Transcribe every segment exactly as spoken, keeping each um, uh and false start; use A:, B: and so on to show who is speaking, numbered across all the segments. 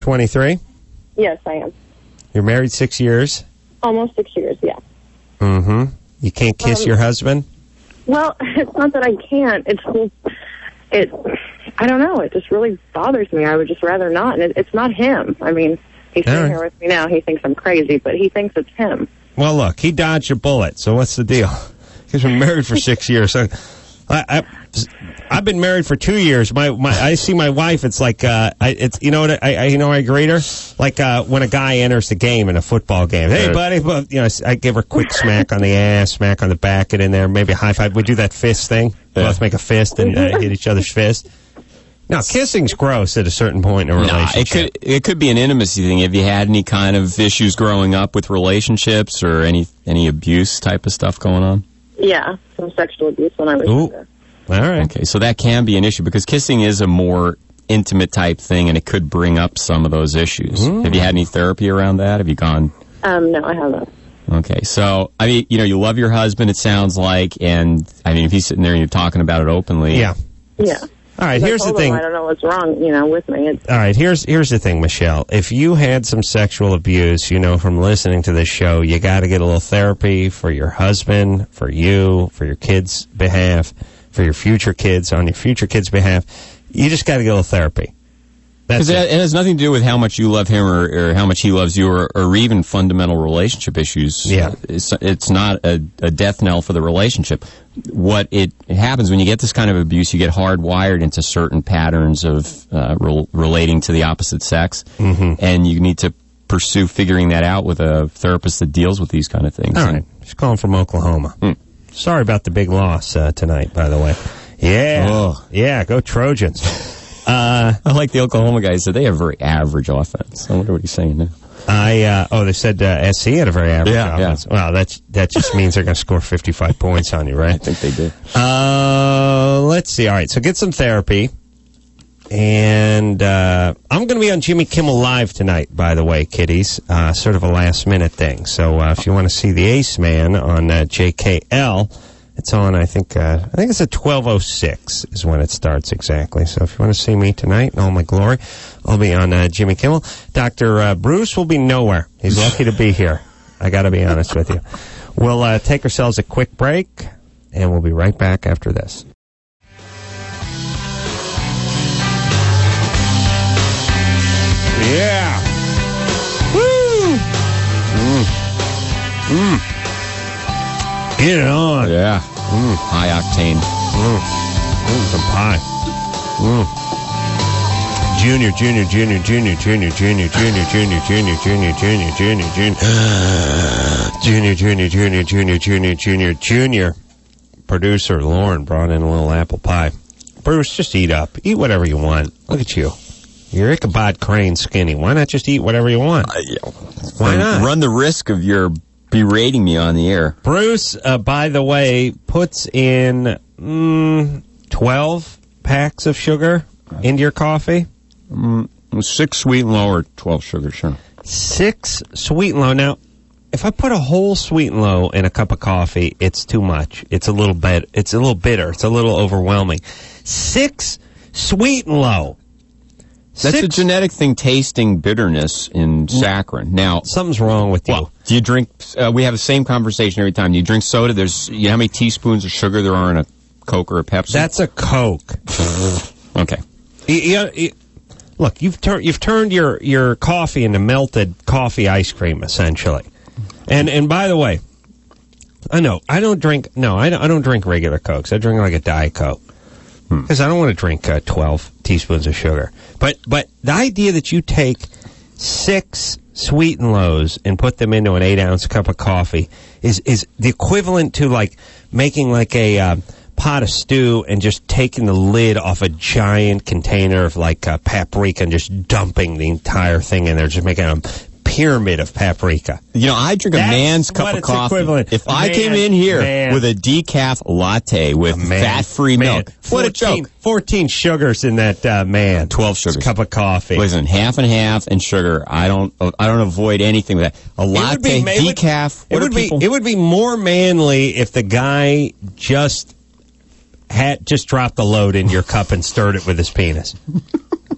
A: twenty-three?
B: Yes, I am.
A: You're married six years?
B: Almost six years, yeah.
A: Mm-hmm. You can't kiss
B: Um,
A: your husband?
B: Well, it's not that I can't. It's just, it, I don't know. It just really bothers me. I would just rather not. And it, it's not him. I mean, he's
A: All
B: sitting
A: right.
B: here with me now. He thinks I'm crazy, but he thinks it's him.
A: Well, look, he dodged a bullet, so what's the deal? He's been married for six years. So I, I, I've been married for two years. My, my, I see my wife. It's like, uh, I, it's you know what? I, I, you know, I greet her like uh, when a guy enters the game in a football game. Hey,
C: Right.
A: buddy, but, you know, I give her a quick smack on the ass, smack on the back, get in there, maybe a high five. We do that fist thing.
C: Yeah.
A: Both make a fist and uh, hit each other's fist. Now, kissing's gross at a certain point in a
C: Nah, it
A: relationship.
C: could it could be an intimacy thing. Have you had any kind of issues growing up with relationships or any any abuse type of stuff going on?
B: Yeah, some sexual abuse when I was
A: Ooh.
B: younger.
A: All right.
C: Okay, so that can be an issue because kissing is a more intimate type thing, and it could bring up some of those issues. Have you had any therapy around that? Have you gone?
B: Um, no, I haven't.
C: Okay, so I mean, you know, you love your husband. It sounds like, and I mean, if he's sitting there and you're talking about it openly,
A: Yeah.
B: Yeah.
A: All right,
B: I
A: here's the
B: told him
A: thing.
B: I don't know what's wrong, you know, with me. It's,
A: All right, here's here's the thing, Michelle. If you had some sexual abuse, you know, from listening to this show, you got to get a little therapy for your husband, for you, for your kids' behalf, for your future kids, on your future kids' behalf. You just got to get a little therapy. That's
C: because
A: it.
C: it, it has nothing to do with how much you love him or, or how much he loves you, or, or even fundamental relationship issues.
A: Yeah.
C: it's, it's not a, a death knell for the relationship. What it, it happens when you get this kind of abuse, you get hardwired into certain patterns of uh, rel- relating to the opposite sex,
A: Mm-hmm.
C: and you need to pursue figuring that out with a therapist that deals with these kind of things.
A: All right, she's calling from Oklahoma.
C: Hmm.
A: Sorry about the big loss uh, tonight, by the way. Yeah,
C: Oh.
A: yeah, go Trojans. Uh,
C: I like the Oklahoma guys. So they have very average offense. I wonder what he's saying now.
A: I uh, oh, they said uh, S C had a very average
C: Yeah,
A: offense. Well, that's that just means they're going to score fifty-five points on you, right?
C: I think they did.
A: Uh, let's see. All right, so get some therapy. And uh, I'm going to be on Jimmy Kimmel Live tonight, by the way, kiddies. Uh, sort of a last-minute thing. So uh, if you want to see the Ace Man on uh, J K L, it's on, I think, uh, I think it's at twelve oh six is when it starts exactly. So if you want to see me tonight in all my glory, I'll be on uh, Jimmy Kimmel. Doctor Uh, Bruce will be nowhere. He's lucky to be here. I got to be honest with you. We'll uh, take ourselves a quick break, and we'll be right back after this. Yeah. Woo. Mm. Mm. Get it on.
C: Yeah. High octane.
A: Mm, some pie. Mm. Junior, junior, junior, junior, junior, junior, junior, junior, junior, junior, junior, junior, junior, junior, junior, junior, junior, junior, junior, junior. Producer Lauren brought in a little apple pie. Bruce, just eat up. Eat whatever you want. Look at you. You're Ichabod Crane skinny. Why not just eat whatever you want? Why not?
C: Run the risk of your berating me on the air.
A: Bruce, uh, by the way, puts in mm, twelve packs of sugar into your coffee.
C: Mm, six sweet and low or twelve sugar, sure.
A: Six sweet and low. Now, if I put a whole sweet and low in a cup of coffee, it's too much. It's a little bit. It's a little bitter. It's a little overwhelming. Six sweet and low.
C: That's
A: Six,
C: a genetic thing, tasting bitterness in saccharin. Now,
A: something's wrong with you.
C: well, do you drink, uh, we have the same conversation every time. Do you drink soda? There's, you know how many teaspoons of sugar there are in a Coke or a Pepsi?
A: That's a Coke.
C: okay.
A: You- you- you- look, you've turned you've turned your, your coffee into melted coffee ice cream, essentially. And and by the way, I know I don't drink. No, I don't, I don't drink regular Cokes. I drink like a Diet Coke because I don't want to drink uh, twelve teaspoons of sugar. But but the idea that you take six sweet and lows and put them into an eight ounce cup of coffee is is the equivalent to like making like a uh, pot of stew and just taking the lid off a giant container of like uh, paprika and just dumping the entire thing in there, just making a pyramid of paprika.
C: You know, I drink a
A: That's
C: man's
A: what
C: cup of
A: it's
C: coffee.
A: equivalent.
C: If I
A: Man,
C: came in here
A: man.
C: with a decaf latte with
A: Man,
C: fat-free
A: man,
C: milk, what a
A: fourteen,
C: joke.
A: fourteen sugars in that uh, man.
C: twelve sugars.
A: Cup of coffee.
C: Listen, half and half and sugar. I don't. I don't avoid anything with that. A
A: It would
C: latte,
A: be- it would-
C: decaf.
A: It
C: what
A: would
C: are
A: be
C: people?
A: it would be more manly if the guy just had just dropped the load in your cup and stirred it with his penis.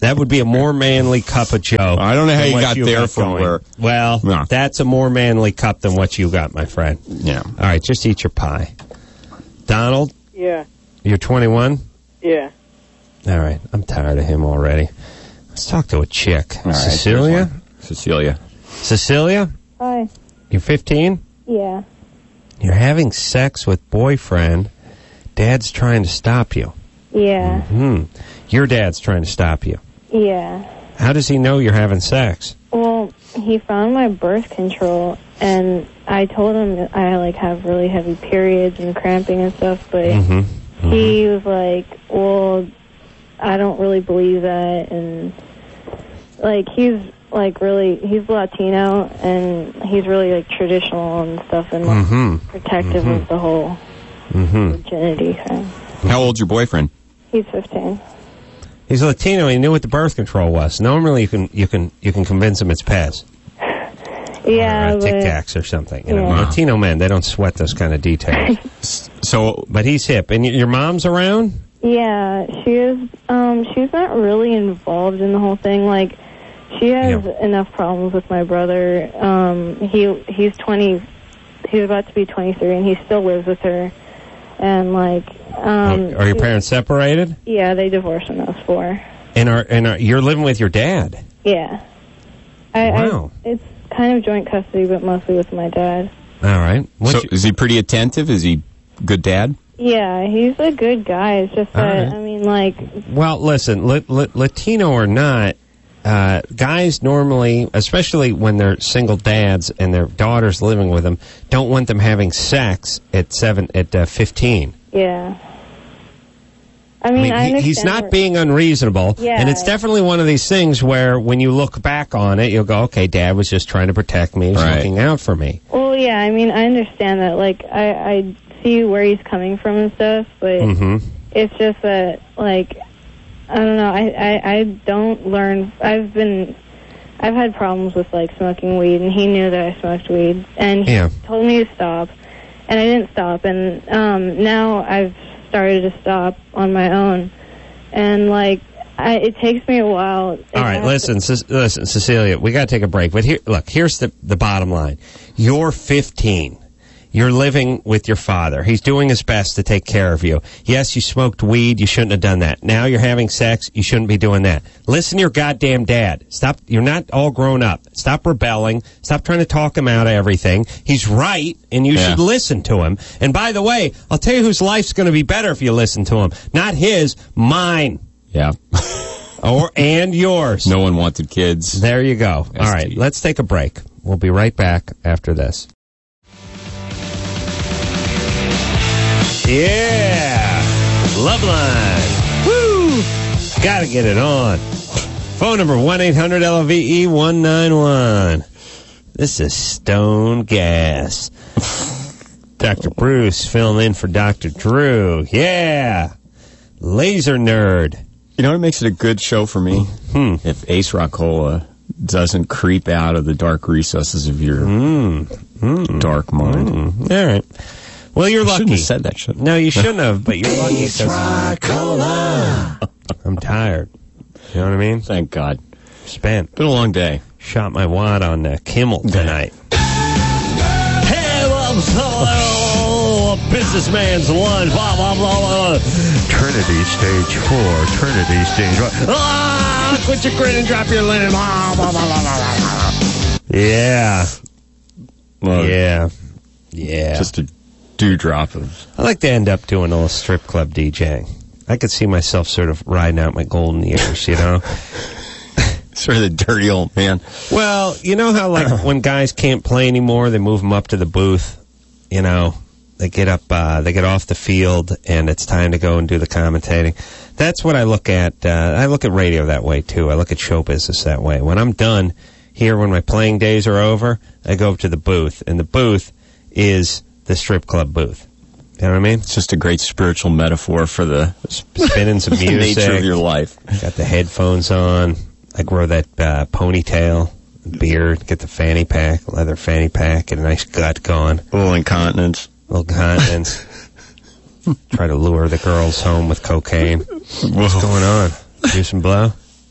A: That would be a more manly cup of Joe.
C: I don't know how
A: than
C: you
A: what
C: got
A: you
C: there
A: got
C: from
A: going.
C: where.
A: Well,
C: No.
A: that's a more manly cup than what you got, my friend.
C: Yeah.
A: All right, just eat your pie. Donald,
D: Yeah.
A: you're twenty-one?
D: Yeah.
A: All right, I'm tired of him already. Let's talk to a chick.
C: All right,
A: Cecilia?
C: here's one. Cecilia.
A: Cecilia,
E: Hi.
A: you're fifteen?
E: Yeah.
A: You're having sex with boyfriend. Dad's trying to stop you.
E: Yeah.
A: Hmm. Your dad's trying to stop you.
E: Yeah.
A: How does he know you're having sex?
E: Well, he found my birth control, and I told him that I like have really heavy periods and cramping and stuff, but
A: Mm-hmm.
E: he was like, well, I don't really believe that, and like he's like really, he's Latino, and he's really like traditional and stuff, and like
A: Mm-hmm.
E: protective of the whole
A: Mm-hmm.
E: virginity thing.
C: How old's your boyfriend?
E: He's fifteen.
A: He's Latino. He knew what the birth control was. Normally, you can you can you can convince him it's Pez
E: Yeah,
A: or uh, Tic
E: but
A: Tacs or something. You know,
E: Yeah.
A: Latino men, they don't sweat those kind of details.
C: So,
A: But he's hip. And y- your mom's around?
E: yeah, she is. Um, she's not really involved in the whole thing. Like, she has
A: Yeah.
E: enough problems with my brother. Um, he he's twenty. He's about to be twenty-three, and he still lives with her. And like, um,
A: Are your parents separated?
E: yeah, they divorced when I was four.
A: And are and are, you're living with your dad?
E: Yeah, I,
A: Wow.
E: I, it's kind of joint custody, but mostly with my dad.
A: All right. What's
C: so
A: your-
C: is he pretty attentive? Is he good dad?
E: Yeah, he's a good guy. It's just
A: All
E: that
A: right.
E: I mean, like,
A: Well, listen, li- li- Latino or not, uh, guys normally, especially when they're single dads and their daughter's living with them, don't want them having sex at seven at uh, fifteen.
E: yeah. I
A: I
E: mean,
A: mean,
E: I
A: he, he's
E: understand
A: not
E: where-
A: being unreasonable,
E: Yeah.
A: and it's definitely one of these things where when you look back on it, you'll go, "Okay, Dad was just trying to protect me, he was
C: Right.
A: looking out for me."
E: Well, yeah, I mean, I understand that. Like, I, I see where he's coming from and stuff, but
A: Mm-hmm.
E: it's just that, like, I don't know. I, I, I don't learn. I've been, I've had problems with, like, smoking weed, and he knew that I smoked weed, and he
A: Yeah.
E: told me to stop, and I didn't stop, and um, now I've started to stop on my own, and, like, I, it takes me a while.
A: All right, listen, Ce- listen, Cecilia, we got to take a break. But here, look, here's the the bottom line: you're fifteen. You're living with your father. He's doing his best to take care of you. Yes, you smoked weed. You shouldn't have done that. Now you're having sex. You shouldn't be doing that. Listen to your goddamn dad. Stop. You're not all grown up. Stop rebelling. Stop trying to talk him out of everything. He's right, and you
C: Yeah.
A: should listen to him. And by the way, I'll tell you whose life's going to be better if you listen to him. Not his, mine.
C: Yeah.
A: Or and yours.
C: No one wanted kids.
A: There you go.
C: S T.
A: All right, let's take a break. We'll be right back after this. Yeah! Loveline. Woo! Gotta get it on. Phone number one eight hundred L V E one nine one. This is Stone Gas. Doctor Bruce filling in for Doctor Drew. Yeah! Laser Nerd.
C: You know what makes it a good show for me?
A: Hmm.
C: If Ace Rockola doesn't creep out of the dark recesses of your dark mind.
A: Mm. All right. Well, you're
C: I
A: lucky.
C: shouldn't have said that, should I?
A: No, you shouldn't have, but you're lucky. 'cause I'm tired. You know what I mean?
C: Thank God.
A: Spent.
C: Been a long day.
A: Shot my wad on uh, Kimmel tonight. Hey, hello, businessman's lunch. Blah, blah, blah, blah. Trinity stage four. Trinity stage one. Ah, quit your grin and drop your linen. Blah, blah, blah, blah, blah, blah. Yeah.
C: Well,
A: Yeah. Yeah.
C: Just a dewdrop of...
A: I like to end up doing a little strip club DJing. I could see myself sort of riding out my golden years, you know?
C: Sort of the dirty old man.
A: Well, you know how, like, when guys can't play anymore, they move them up to the booth, you know? They get up, uh, they get off the field, and it's time to go and do the commentating. That's what I look at. Uh, I look at radio that way, too. I look at show business that way. When I'm done here, when my playing days are over, I go up to the booth, and the booth is the strip club booth. You know what I mean?
C: It's just a great spiritual metaphor for the
A: Spinning some
C: the
A: music.
C: nature of your life.
A: Got the headphones on. I grow that uh, ponytail, beard, get the fanny pack, leather fanny pack, get a nice gut going,
C: A little incontinence.
A: little continence. Try to lure the girls home with cocaine. What's going on? Do some blow?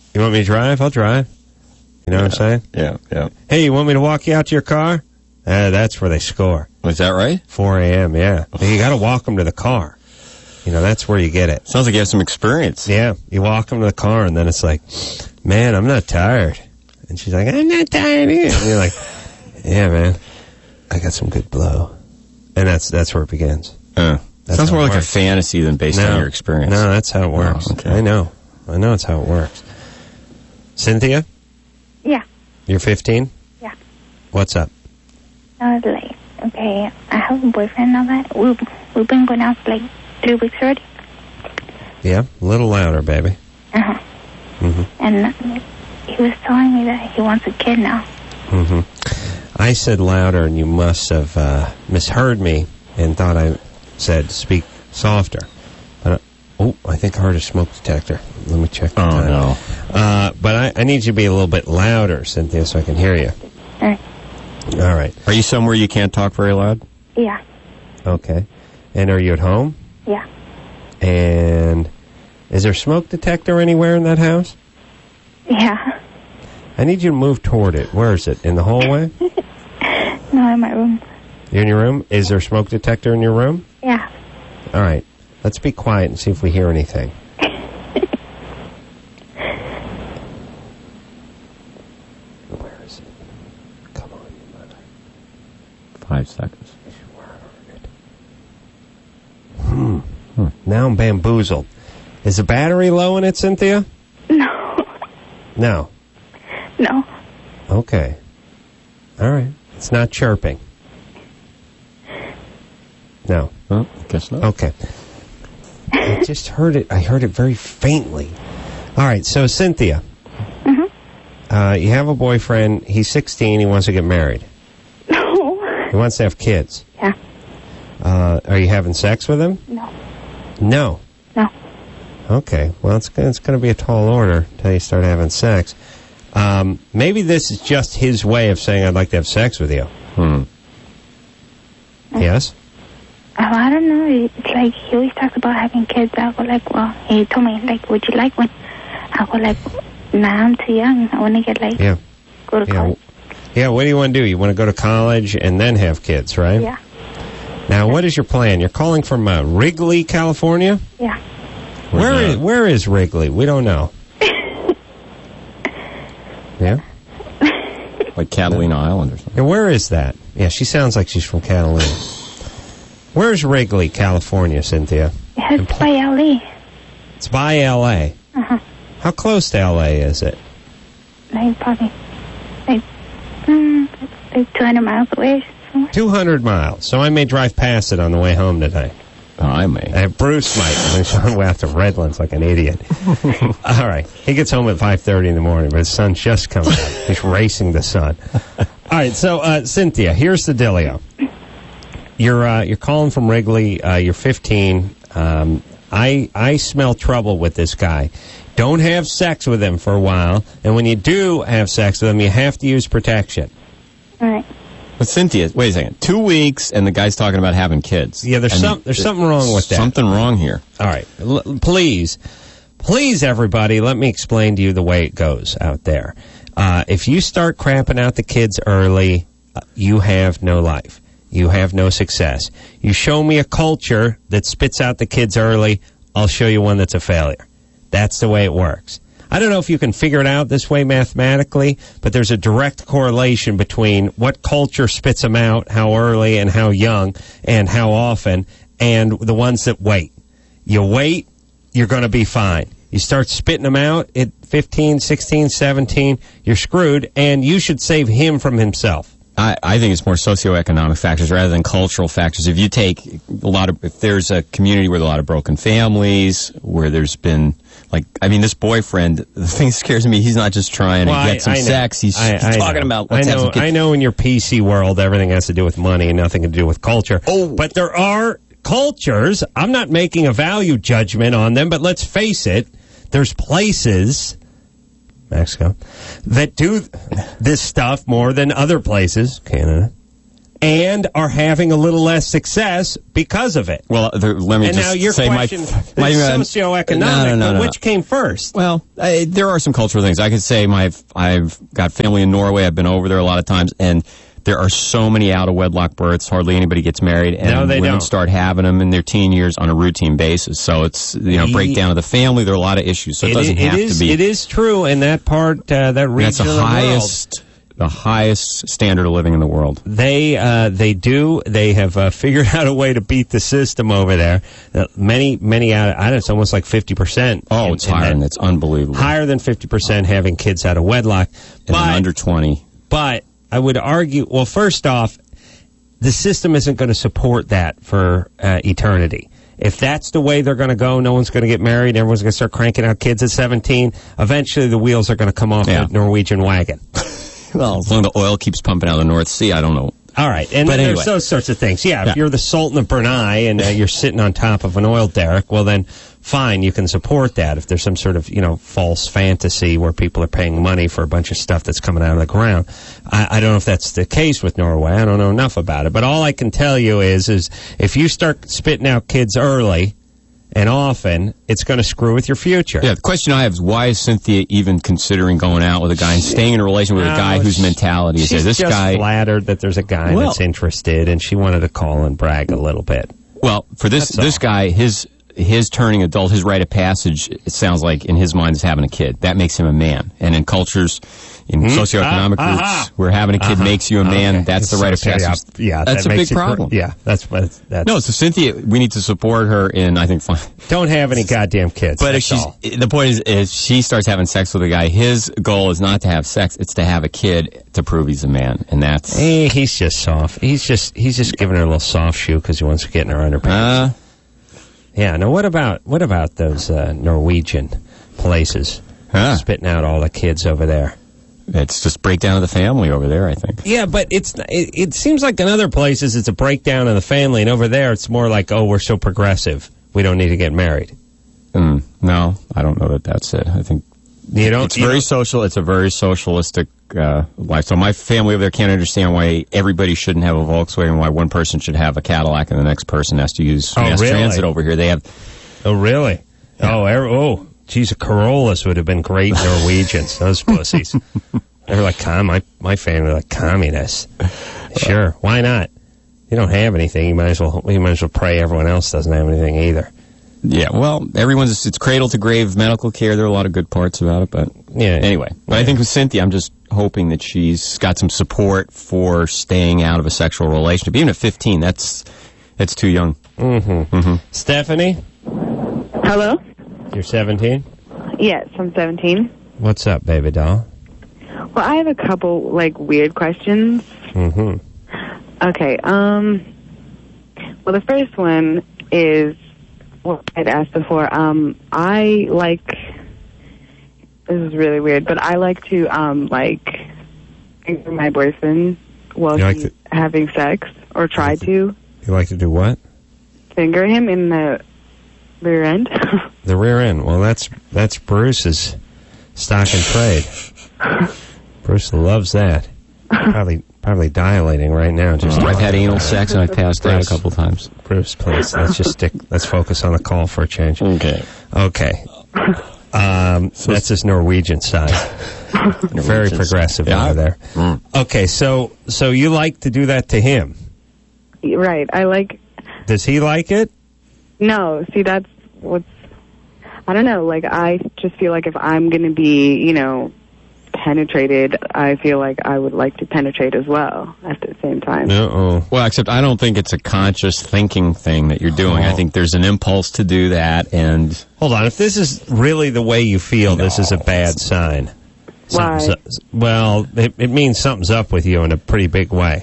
A: You want me to drive? I'll drive. You know
C: yeah.
A: what I'm saying?
C: Yeah, yeah.
A: Hey, you want me to walk you out to your car? Uh, that's where they score.
C: Is that right?
A: four a.m., yeah. You got to walk them to the car. You know, that's where you get it.
C: Sounds like you have some experience.
A: Yeah, you walk them to the car, and then it's like, man, I'm not tired. And she's like, I'm not tired either. And you're like, yeah, man, I got some good blow. And that's that's where it begins.
C: Uh, sounds more like
A: works.
C: a fantasy than based
A: no,
C: on your experience.
A: No, that's how it works.
C: Oh, okay.
A: I know. I know it's how it works. Cynthia?
E: Yeah.
A: You're fifteen?
E: Yeah.
A: What's up?
E: I was like, okay, I have a boyfriend now that we've, we've been going out for like three weeks already.
A: Yeah, a little louder, baby.
E: Uh-huh.
A: Mm-hmm.
E: And he was telling me that he wants a kid now.
A: Mm-hmm. I said louder, and you must have uh, misheard me and thought I said speak softer. But, uh, oh, I think I heard a smoke detector. Let me check the
C: Oh,
A: time.
C: no.
A: Uh, but I, I need you to be a little bit louder, Cynthia, so I can hear you.
E: All right.
A: All right.
C: Are you somewhere you can't talk very loud?
E: Yeah.
A: Okay. And are you at home?
E: Yeah.
A: And is there a smoke detector anywhere in that house?
E: Yeah.
A: I need you to move toward it. Where is it? In the hallway?
E: No, in my room.
A: You're in your room? Is there a smoke detector in your room?
E: Yeah.
A: All right. Let's be quiet and see if we hear anything. Where is it? Come on, you mother.
C: Five seconds.
A: Hmm. hmm. Now I'm bamboozled. Is the battery low in it, Cynthia?
E: No.
A: No.
E: No.
A: Okay. All right. It's not chirping. No.
C: Oh, I guess not.
A: Okay. I just heard it. I heard it very faintly. All right. So, Cynthia,
E: Mm-hmm.
A: uh, you have a boyfriend. He's sixteen. He wants to get married.
E: No.
A: He wants to have kids.
E: Yeah.
A: Uh, are you having sex with him?
E: No.
A: No.
E: No.
A: Okay. Well, it's it's going to be a tall order until you start having sex. Um, maybe this is just his way of saying, I'd like to have sex with you.
C: Hmm.
A: Yes?
E: Oh, I don't know. It's like he always talks about having kids. I go like, well, he told me, like, would you like one? I go like, nah, I'm too young. I want to get, like,
A: Yeah.
E: go to
A: Yeah.
E: college.
A: Yeah, what do you want to do? You want to go to college and then have kids, right?
E: Yeah.
A: Now, what is your plan? You're calling from uh, Wrigley, California?
E: Yeah.
A: Where
C: that?
A: is, where is Wrigley? We don't know. Yeah?
C: Like Catalina Island or something.
A: Yeah, where is that? Yeah, she sounds like she's from Catalina. Where's Wrigley, California, Cynthia?
E: It's by L A.
A: It's by L A.
E: Uh-huh.
A: How close to L A is it?
E: Like, probably, like, mm, like two hundred miles away somewhere.
A: two hundred miles. So I may drive past it on the way home today.
C: Oh, I may.
A: Uh, Bruce might. I'm going to go out to Redlands like an idiot. All right. He gets home at five thirty in the morning, but his sun's just coming out. He's racing the sun. All right. So, uh, Cynthia, here's the dealio. You're uh, you're calling from Wrigley. Uh, you're fifteen. Um, I I smell trouble with this guy. Don't have sex with him for a while, and when you do have sex with him, you have to use protection.
E: All right.
C: But Cynthia, wait a second. Two weeks, and the guy's talking about having kids.
A: Yeah, there's
C: And
A: some there's something wrong with that.
C: Something wrong here.
A: All right. L- please, please, everybody, let me explain to you the way it goes out there. Uh, if you start crapping out the kids early, uh, you have no life. You have no success. You show me a culture that spits out the kids early, I'll show you one that's a failure. That's the way it works. I don't know if you can figure it out this way mathematically, but there's a direct correlation between what culture spits them out, how early and how young and how often, and the ones that wait. You wait, you're going to be fine. You start spitting them out at fifteen, sixteen, seventeen, you're screwed, and you should save him from himself.
C: I, I think it's more socioeconomic factors rather than cultural factors. If you take a lot of, if there's a community with a lot of broken families, where there's been, like, I mean, this boyfriend, the thing that scares me, he's not just trying
A: Well,
C: to
A: I-
C: get some
A: I know.
C: sex. He's,
A: I-
C: he's
A: I
C: talking
A: know.
C: about, let's
A: I
C: have
A: know,
C: some kids.
A: I know in your P C world, everything has to do with money and nothing to do with culture.
C: Oh.
A: But there are cultures, I'm not making a value judgment on them, but let's face it, there's places, Mexico, that do this stuff more than other places, Canada, and are having a little less success because of it.
C: Well, there, let me
A: and
C: just
A: now your
C: say
A: question,
C: my, my
A: is
C: uh,
A: socioeconomic,
C: no, no, no,
A: but
C: no.
A: which came first?
C: Well, I, there are some cultural things. I could say my I've got family in Norway. I've been over there a lot of times, and there are so many out-of-wedlock births. Hardly anybody gets married, and
A: No, they
C: women
A: don't.
C: start having them in their teen years on a routine basis. So it's, you know,
A: Ye-
C: breakdown of the family. There are a lot of issues, so it,
A: It
C: doesn't
A: is,
C: have
A: it is,
C: to be.
A: It is true in that part, uh, that region
C: That's the
A: of the
C: highest, the highest standard of living in the world.
A: world. They, uh, they do. They have uh, figured out a way to beat the system over there. Uh, many, many out. I don't know. It's almost like fifty percent.
C: Oh,
A: in-
C: it's
A: in
C: higher,
A: that-
C: and it's unbelievable.
A: higher than fifty percent having kids out of wedlock.
C: and
A: But
C: then under twenty.
A: But I would argue, well, first off, the system isn't going to support that for uh, eternity. If that's the way they're going to go, no one's going to get married, everyone's going to start cranking out kids at seventeen, eventually the wheels are going to come off
C: Yeah.
A: the Norwegian wagon.
C: Well, as long as the oil keeps pumping out of the North Sea, I don't know.
A: All right, and
C: But
A: there's
C: anyway.
A: those sorts of things. Yeah,
C: Yeah.
A: if you're the Sultan of Brunei and uh, you're sitting on top of an oil derrick, well then, fine, you can support that. If there's some sort of, you know, false fantasy where people are paying money for a bunch of stuff that's coming out of the ground. I, I don't know if that's the case with Norway. I don't know enough about it. But all I can tell you is, is if you start spitting out kids early and often, it's going to screw with your future.
C: Yeah, the question I have is why is Cynthia even considering going out with a guy and staying in a relation with a guy
A: No,
C: whose
A: she-
C: mentality is
A: She's
C: there? This
A: just
C: guy,
A: flattered that there's a guy
C: Well-
A: that's interested, and she wanted to call and brag a little bit.
C: well, for this
A: That's
C: this
A: all.
C: guy, his his turning adult, his rite of passage, it sounds like in his mind is having a kid. That makes him a man. And in cultures, in socioeconomic
A: Ah,
C: groups,
A: aha.
C: where having a kid
A: Uh-huh.
C: makes you a man,
A: Okay.
C: that's the rite of
A: So, yeah,
C: passage.
A: Yeah,
C: that's
A: that
C: a
A: makes
C: big
A: it gr-
C: problem.
A: Yeah, that's what. That's,
C: No, so Cynthia, we need to support her in, I think, fine.
A: don't have any goddamn kids.
C: But if
A: that's
C: she's,
A: all.
C: the point is, if she starts having sex with a guy, his goal is not to have sex; it's to have a kid to prove he's a man, and that's.
A: Eh, he's just soft. He's just he's just giving her a little soft shoe because he wants to get in her underpants.
C: Uh,
A: yeah. Now what about what about those uh, Norwegian places
C: huh.
A: spitting out all the kids over there?
C: It's just breakdown of the family over there, I think.
A: Yeah, but it's it, it seems like in other places it's a breakdown of the family, and over there it's more like, oh, we're so progressive, we don't need to get married.
C: Mm, no, I don't know that that's it. I think
A: You don't.
C: it's
A: you
C: very
A: don't-
C: social. It's a very socialistic uh, life. So my family over there can't understand why everybody shouldn't have a Volkswagen, why one person should have a Cadillac, and the next person has to use
A: Oh,
C: mass
A: really?
C: transit over here. They have.
A: Oh, really? Oh, er, oh, geez, a Corollas would have been great Norwegians. Those pussies. They're like, com- my, my family are like communists. Sure, why not? You don't have anything. You might as well. You might as well pray everyone else doesn't have anything either.
C: Yeah, well, everyone's it's cradle to grave medical care. There are a lot of good parts about it, but
A: Yeah.
C: anyway. But I think with Cynthia, I'm just hoping that she's got some support for staying out of a sexual relationship. Even at fifteen, that's that's too young.
A: Mm-hmm.
C: Mm-hmm.
A: Stephanie,
B: Hello?
A: you're seventeen.
B: Yes, I'm seventeen.
A: What's up, baby doll?
B: Well, I have a couple, like, weird questions.
A: Mm-hmm.
B: Okay, um, well, the first one is what I'd asked before. Um, I like, this is really weird, but I like to, um, like, finger my boyfriend while
A: You like
B: he's
A: to-
B: having sex, or try to
A: You like to do what?
B: finger him in the rear end.
A: The rear end. Well, that's that's Bruce's stock and trade. Bruce loves that. Probably probably dilating right now. Just
C: I've had anal sex and I've passed out a couple times.
A: Bruce, please. Let's just stick. Let's focus on the call for a change.
C: Okay.
A: Okay. Um, that's his Norwegian side. Very progressive
C: Yeah.
A: over there.
C: Mm.
A: Okay, so so you like to do that to him?
B: Right, I like,
A: Does he like it?
B: no, see, that's what's, I don't know, like, I just feel like if I'm going to be, you know, penetrated, I feel like I would like to penetrate as well at the same time.
A: Uh-oh.
C: Well, except I don't think it's a conscious thinking thing that you're doing. I
A: Oh.
C: think there's an impulse to do that, and
A: Hold on. If this is really the way you feel, this is a
C: No.
A: bad sign.
B: Why?
A: Something's up- well, it, it means something's up with you in a pretty big way.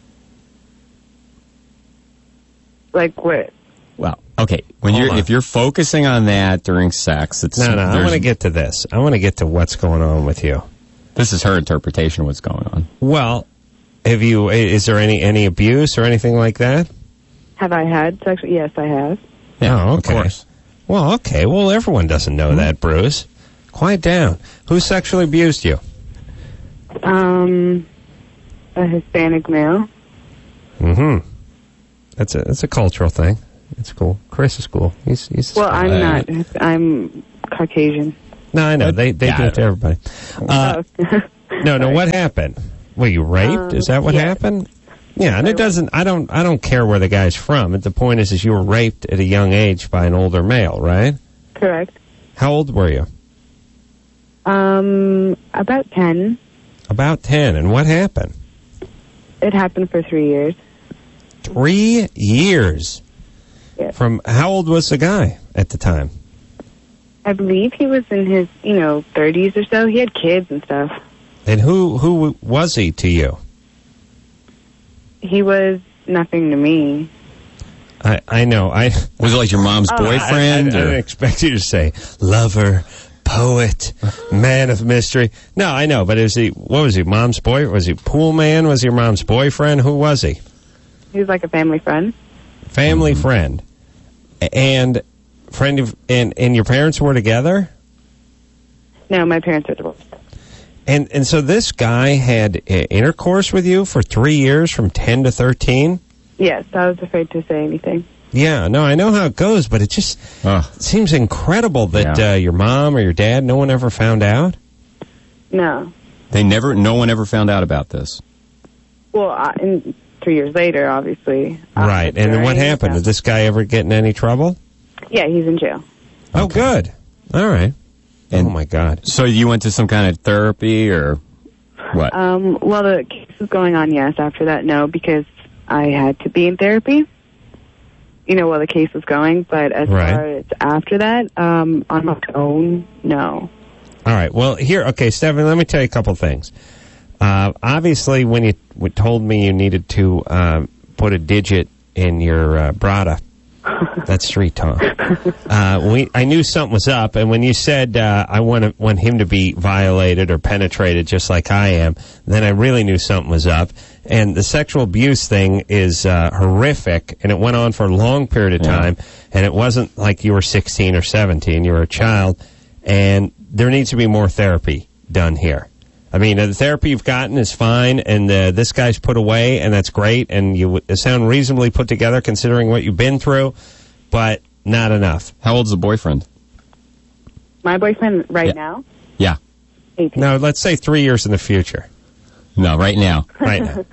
B: Like, what?
C: well, okay. When
A: Hold
C: you're
A: on.
C: if you're focusing on that during sex, it's
A: No, no. I
C: there's-
A: want to get to this. I want to get to what's going on with you.
C: This is her interpretation of what's going on.
A: Well, have you? Is there any any abuse or anything like that?
B: Have I had sex? Yes, I have.
C: Yeah,
A: Oh,
C: of
A: okay.
C: course.
A: Well, okay. Well, everyone doesn't know that, Bruce. Quiet down. Who sexually abused you?
B: Um, a Hispanic male.
A: Mm-hmm. That's a that's a cultural thing. It's cool. Chris is cool. He's he's.
B: Well, I'm
C: Uh,
B: not. I'm Caucasian.
A: No, I know they they
C: Yeah.
A: do it to everybody. Uh,
B: Oh.
A: no, no. What happened? Were you raped?
B: Um,
A: is that what
B: yeah.
A: happened? Yeah, and it doesn't. I don't. I don't care where the guy's from. The point is, is you were raped at a young age by an older male, right?
B: Correct.
A: How old were you?
B: Um, about ten.
A: About ten. And what happened?
B: It happened for three years.
A: Three years.
B: Yeah.
A: From how old was the guy at the time?
B: I believe he was in his, you know, thirties or so. He had kids and stuff.
A: And who who was he to you?
B: He was nothing to me.
A: I I know. I
C: Was it like your mom's
B: Oh,
C: boyfriend?
A: I, I, I didn't
C: or?
A: expect you to say lover, poet, man of mystery. No, I know, but is he? What was he? Mom's boy? Was he pool man? Was he your mom's boyfriend? Who was he?
B: He was like a family friend.
A: Family friend, and friend of and and your parents were together.
B: No, my parents are divorced.
A: And and so this guy had uh, intercourse with you for three years, from ten to thirteen.
B: Yes, I was afraid to say anything.
A: Yeah, no, I know how it goes, but it just
C: Ugh.
A: seems incredible that
C: Yeah.
A: uh, your mom or your dad, no one ever found out.
B: No.
C: They never. No one ever found out about this.
B: Well, I, in, three years later, obviously. Uh,
A: Right, and then what
B: during,
A: happened?
B: yeah.
A: Did this guy ever get in any trouble?
B: Yeah, he's in jail.
A: Oh, good. All right.
C: And-
A: oh, my God.
C: So you went to some kind of therapy or what?
B: Um, well, the case was going on, yes. After that, no, because I had to be in therapy, you know, while the case was going. But as
A: Right.
B: far as after that, um, on my own, no.
A: All right. Well, here, okay, Stephanie, let me tell you a couple things. Uh, obviously, when you w- told me you needed to um, put a digit in your uh, Brada, that's street talk. Uh, we, I knew something was up, and when you said uh, I want to, want him to be violated or penetrated just like I am, then I really knew something was up. And the sexual abuse thing is uh, horrific, and it went on for a long period of
C: Yeah.
A: time. And it wasn't like you were sixteen or seventeen; you were a child, and there needs to be more therapy done here. I mean, uh, the therapy you've gotten is fine, and uh, this guy's put away, and that's great, and you w- sound reasonably put together considering what you've been through, but not enough.
C: How old's the boyfriend?
B: My boyfriend right
C: Yeah.
B: now,
C: Yeah.
B: eighteen.
A: No, let's say three years in the future.
C: No, right now.
A: Right now.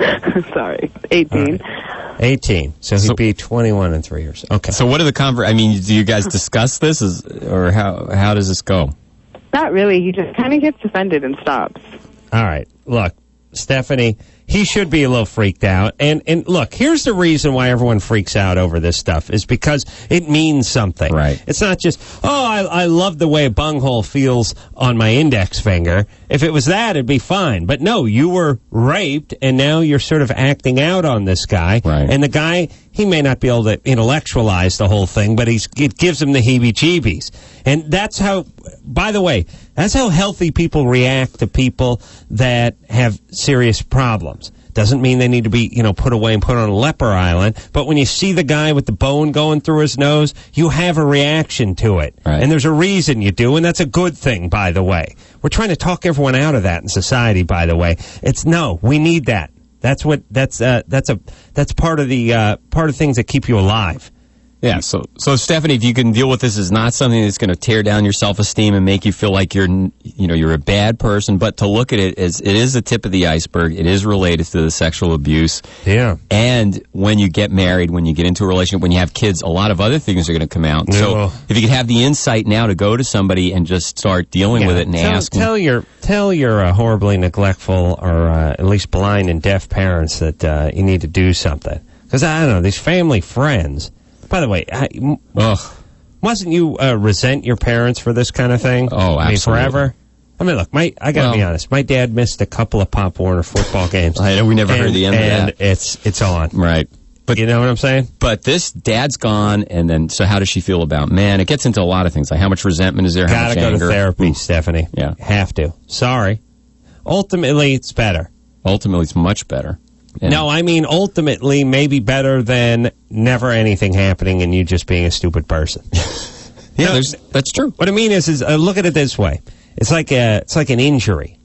B: Sorry, eighteen.
A: eighteen. So he'd
C: So-
A: be twenty-one in three years. Okay.
C: So what are the conver? I mean, do you guys discuss this, Is, or how how does this go?
B: Not really. He just kind of gets offended and stops.
A: All right. Look, Stephanie, he should be a little freaked out. And and look, here's the reason why everyone freaks out over this stuff is because it means something.
C: Right.
A: It's not just, oh, I, I love the way a bunghole feels on my index finger. If it was that, it'd be fine. But no, you were raped, and now you're sort of acting out on this guy.
C: Right.
A: And the guy, he may not be able to intellectualize the whole thing, but he's it gives him the heebie-jeebies. And that's how, by the way, that's how healthy people react to people that have serious problems. Doesn't mean they need to be, you know, put away and put on a leper island. But when you see the guy with the bone going through his nose, you have a reaction to it.
C: Right.
A: And there's a reason you do, and that's a good thing, by the way. We're trying to talk everyone out of that in society, by the way. It's no, we need that. That's what, that's, uh, that's a, that's part of the, uh, part of things that keep you alive.
C: Yeah. So so Stephanie, if you can deal with this as not something that's going to tear down your self-esteem and make you feel like you're n- you know you're a bad person, but to look at it as it is the tip of the iceberg. It is related to the sexual abuse.
A: Yeah.
C: And when you get married, when you get into a relationship, when you have kids, a lot of other things are going to come out.
A: Yeah,
C: So
A: well-
C: if you could have the insight now to go to somebody and just start dealing with it and
A: tell,
C: ask them.
A: tell your tell your uh, horribly neglectful or uh, at least blind and deaf parents that uh, you need to do something. Because I don't know, these family friends. By the way, I, m-
C: Ugh.
A: mustn't you uh, resent your parents for this kind of thing?
C: Oh,
A: I mean,
C: absolutely.
A: forever. I mean, look, my I gotta
C: Well-
A: be honest. My dad missed a couple of Pop Warner football games.
C: I know, we never
A: and,
C: heard the end of
A: and
C: that.
A: it's it's on.
C: Right. But
A: You know what I'm saying?
C: but this dad's gone, and then so how does she feel about man? It gets into a lot of things like how much resentment is there, how
A: Gotta
C: much
A: go
C: anger.
A: to therapy, Stephanie.
C: Yeah.
A: Have to. Sorry. Ultimately, it's better.
C: Ultimately, it's much better. And-
A: No, I mean ultimately maybe better than never anything happening and you just being a stupid person.
C: yeah,
A: no,
C: there's, that's true.
A: What I mean is, is uh, look at it this way: it's like a, it's like an injury,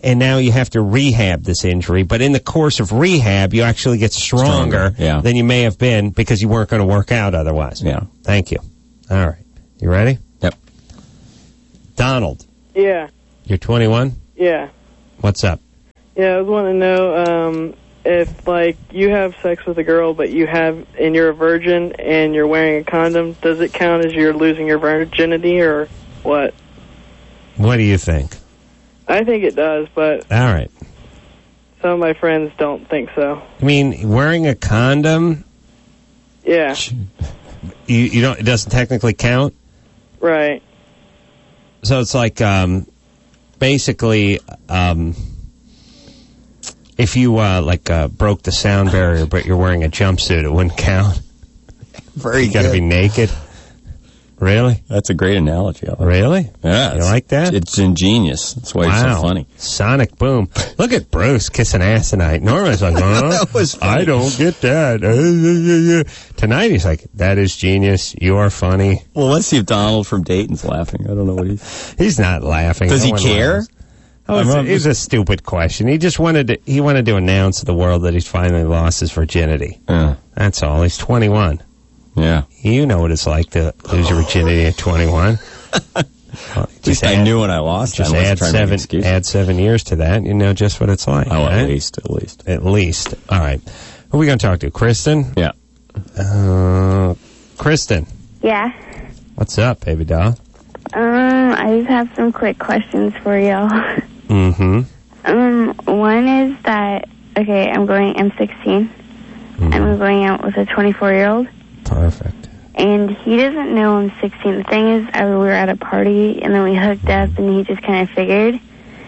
A: and now you have to rehab this injury. But in the course of rehab, you actually get stronger,
C: Stronger, yeah.
A: than you may have been because you weren't going to work out otherwise.
C: Yeah.
A: Thank you. All right. You ready?
C: Yep.
A: Donald,
D: Yeah,
A: you're twenty-one?
D: yeah.
A: What's up?
D: Yeah, I was wanting to know um, if, like, you have sex with a girl, but you have, and you're a virgin, and you're wearing a condom, does it count as you're losing your virginity, or what?
A: What do you think?
D: I think it does, but
A: All right.
D: some of my friends don't think so.
A: I mean, wearing a condom,
D: Yeah,
A: you, you don't, it doesn't technically count?
D: right.
A: So it's like, um, basically, um, if you, uh, like, uh, broke the sound barrier, but you're wearing a jumpsuit, it wouldn't count.
C: Very
A: You gotta be naked. Really?
C: That's a great analogy. I like
A: Really?
C: Yeah,
A: You
C: it's-
A: like that?
C: It's ingenious. That's why
A: Wow.
C: it's so funny.
A: Sonic boom. Look at Bruce kissing ass tonight. Normally it's like, huh?
C: That was funny.
A: I don't get that. Uh, uh, uh, uh. Tonight he's like, that is genius. You are funny.
C: Well, let's see if Donald from Dayton's laughing. I don't know what he's...
A: He's not laughing.
C: Does
A: No
C: he
A: one
C: care?
A: laughs. Oh, it's,
C: I'm-
A: it was a stupid question. He just wanted to, he wanted to announce to the world that he's finally lost his virginity.
C: Uh,
A: That's all. He's twenty-one.
C: yeah.
A: You know what it's like to lose your virginity at twenty-one. Well,
C: At least I knew when I lost.
A: Just
C: I wasn't
A: add
C: trying to make
A: seven,
C: excuses.
A: add seven years to that. You know just what it's like.
C: Oh, at
A: right?
C: least, at least.
A: At least. All right. Who are we going to talk to? Kristen?
C: Yeah.
A: Uh, Kristen,
E: Yeah.
A: what's up, baby doll?
E: Um, I just have some quick questions for y'all.
A: Mm-hmm.
E: Um, one is that, okay, I'm going, I'm sixteen, and I'm going out with a twenty-four-year-old,
A: Perfect.
E: and he doesn't know I'm sixteen. The thing is, I, we were at a party, and then we hooked up, and he just kind of figured.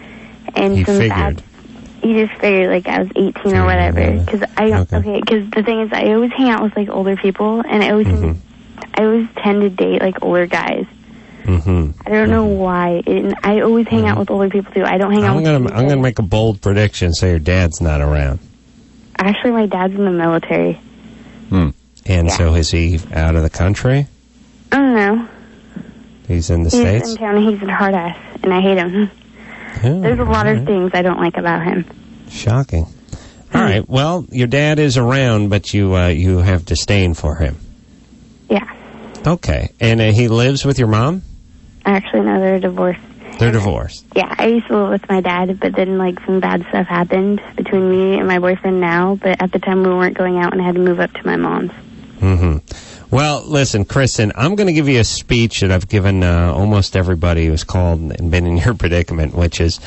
E: And
A: He
E: some
A: figured.
E: bad, he just figured, like, I was eighteen or whatever. Because I,
A: Okay.
E: okay, because the thing is, I always hang out with, like, older people, and I always,
A: Mhm.
E: I always tend to date, like, older guys.
A: Mm-hmm.
E: I don't know why. And I always hang out with older people, too. I don't hang out
A: I'm
E: with
A: gonna
E: people.
A: I'm gonna make a bold prediction. Say your dad's not around,
E: Actually, my dad's in the military.
C: Hmm.
A: and
E: Yeah.
A: so is he out of the country?
E: I don't know.
A: He's in the
E: He's
A: States.
E: in town, and he's a hard ass, and I hate him.
A: Oh,
E: There's a lot
A: all
E: of
A: right.
E: things I don't like about him.
A: Shocking. All right. Well, your dad is around, but you uh, you have disdain for him.
E: Yeah.
A: Okay. And uh, he lives with your mom?
E: Actually, no, they're divorced.
A: They're divorced.
E: Yeah, I used to live with my dad, but then, like, some bad stuff happened between me and my boyfriend now, but at the time we weren't going out, and I had to move up to my mom's.
A: Mm-hmm. Well, listen, Kristen, I'm going to give you a speech that I've given uh, almost everybody who's called and been in your predicament, which is,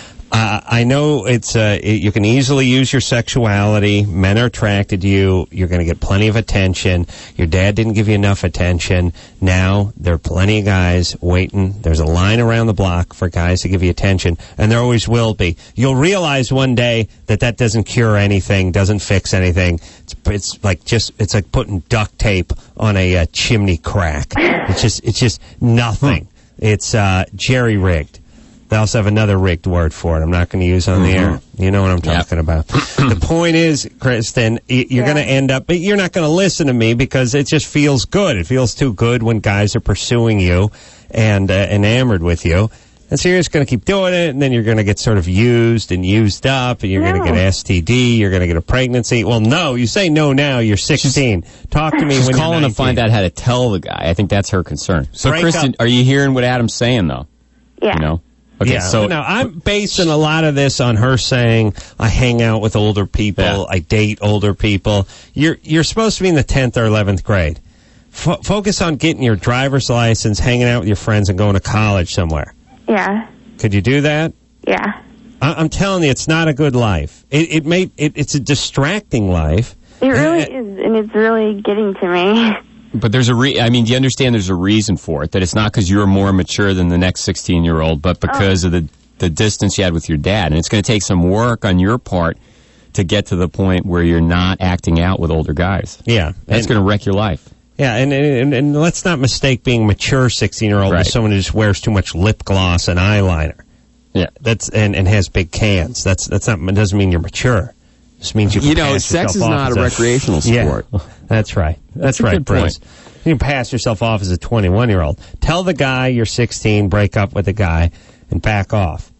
A: uh, I know it's uh, it, you can easily use your sexuality. Men are attracted to you. You're going to get plenty of attention. Your dad didn't give you enough attention. Now there are plenty of guys waiting. There's a line around the block for guys to give you attention, and there always will be. You'll realize one day that that doesn't cure anything, doesn't fix anything. It's, it's like just it's like putting duct tape on a uh, chimney crack. It's just it's just nothing. It's uh, jerry rigged. They also have another rigged word for it. I'm not going to use on the air. You know what I'm talking about. The point is, Kristen, y- you're
E: Yeah.
A: going to end up, but you're not going to listen to me because it just feels good. It feels too good when guys are pursuing you and uh, enamored with you. And so you're just going to keep doing it, and then you're going to get sort of used and used up, and you're going to
E: No.
A: get S T D, you're going to get a pregnancy. Well, no, you say no now, you're sixteen. Talk to me
C: She's
A: when
C: calling
A: you're
C: to find
A: nineteen.
C: out how to tell the guy. I think that's her concern. So,
A: Break
C: Kristen,
A: up.
C: are you hearing what Adam's saying, though?
E: Yeah.
C: You know? Okay,
A: Yeah,
C: so
A: no, I'm basing a lot of this on her saying I hang out with older people,
C: Yeah.
A: I date older people. You're you're supposed to be in the tenth or eleventh grade. F- focus on getting your driver's license, hanging out with your friends, and going to college somewhere.
E: Yeah.
A: Could you do that?
E: Yeah.
A: I- I'm telling you, it's not a good life. It, it may it, it's a distracting life.
E: It really
A: Uh,
E: is, and it's really getting to me.
C: But there's a re- I mean, do you understand there's a reason for it? That it's not because you're more mature than the next sixteen-year-old, but because of the, the distance you had with your dad. And it's going to take some work on your part to get to the point where you're not acting out with older guys.
A: Yeah,
C: That's
A: and-
C: going to wreck your life.
A: Yeah, and, and and let's not mistake being mature sixteen-year-old
C: Right.
A: with someone who just wears too much lip gloss and eyeliner.
C: Yeah.
A: That's and, and has big cans. That's that's not. It doesn't mean you're mature. It just means you.
C: You know,
A: pass
C: sex
A: yourself
C: is
A: off
C: not
A: as
C: a recreational sport.
A: Yeah, that's right. That's,
C: That's a
A: right,
C: good
A: Bruce.
C: point.
A: You can pass yourself off as a twenty-one-year-old. Tell the guy you're sixteen, break up with the guy, and back off.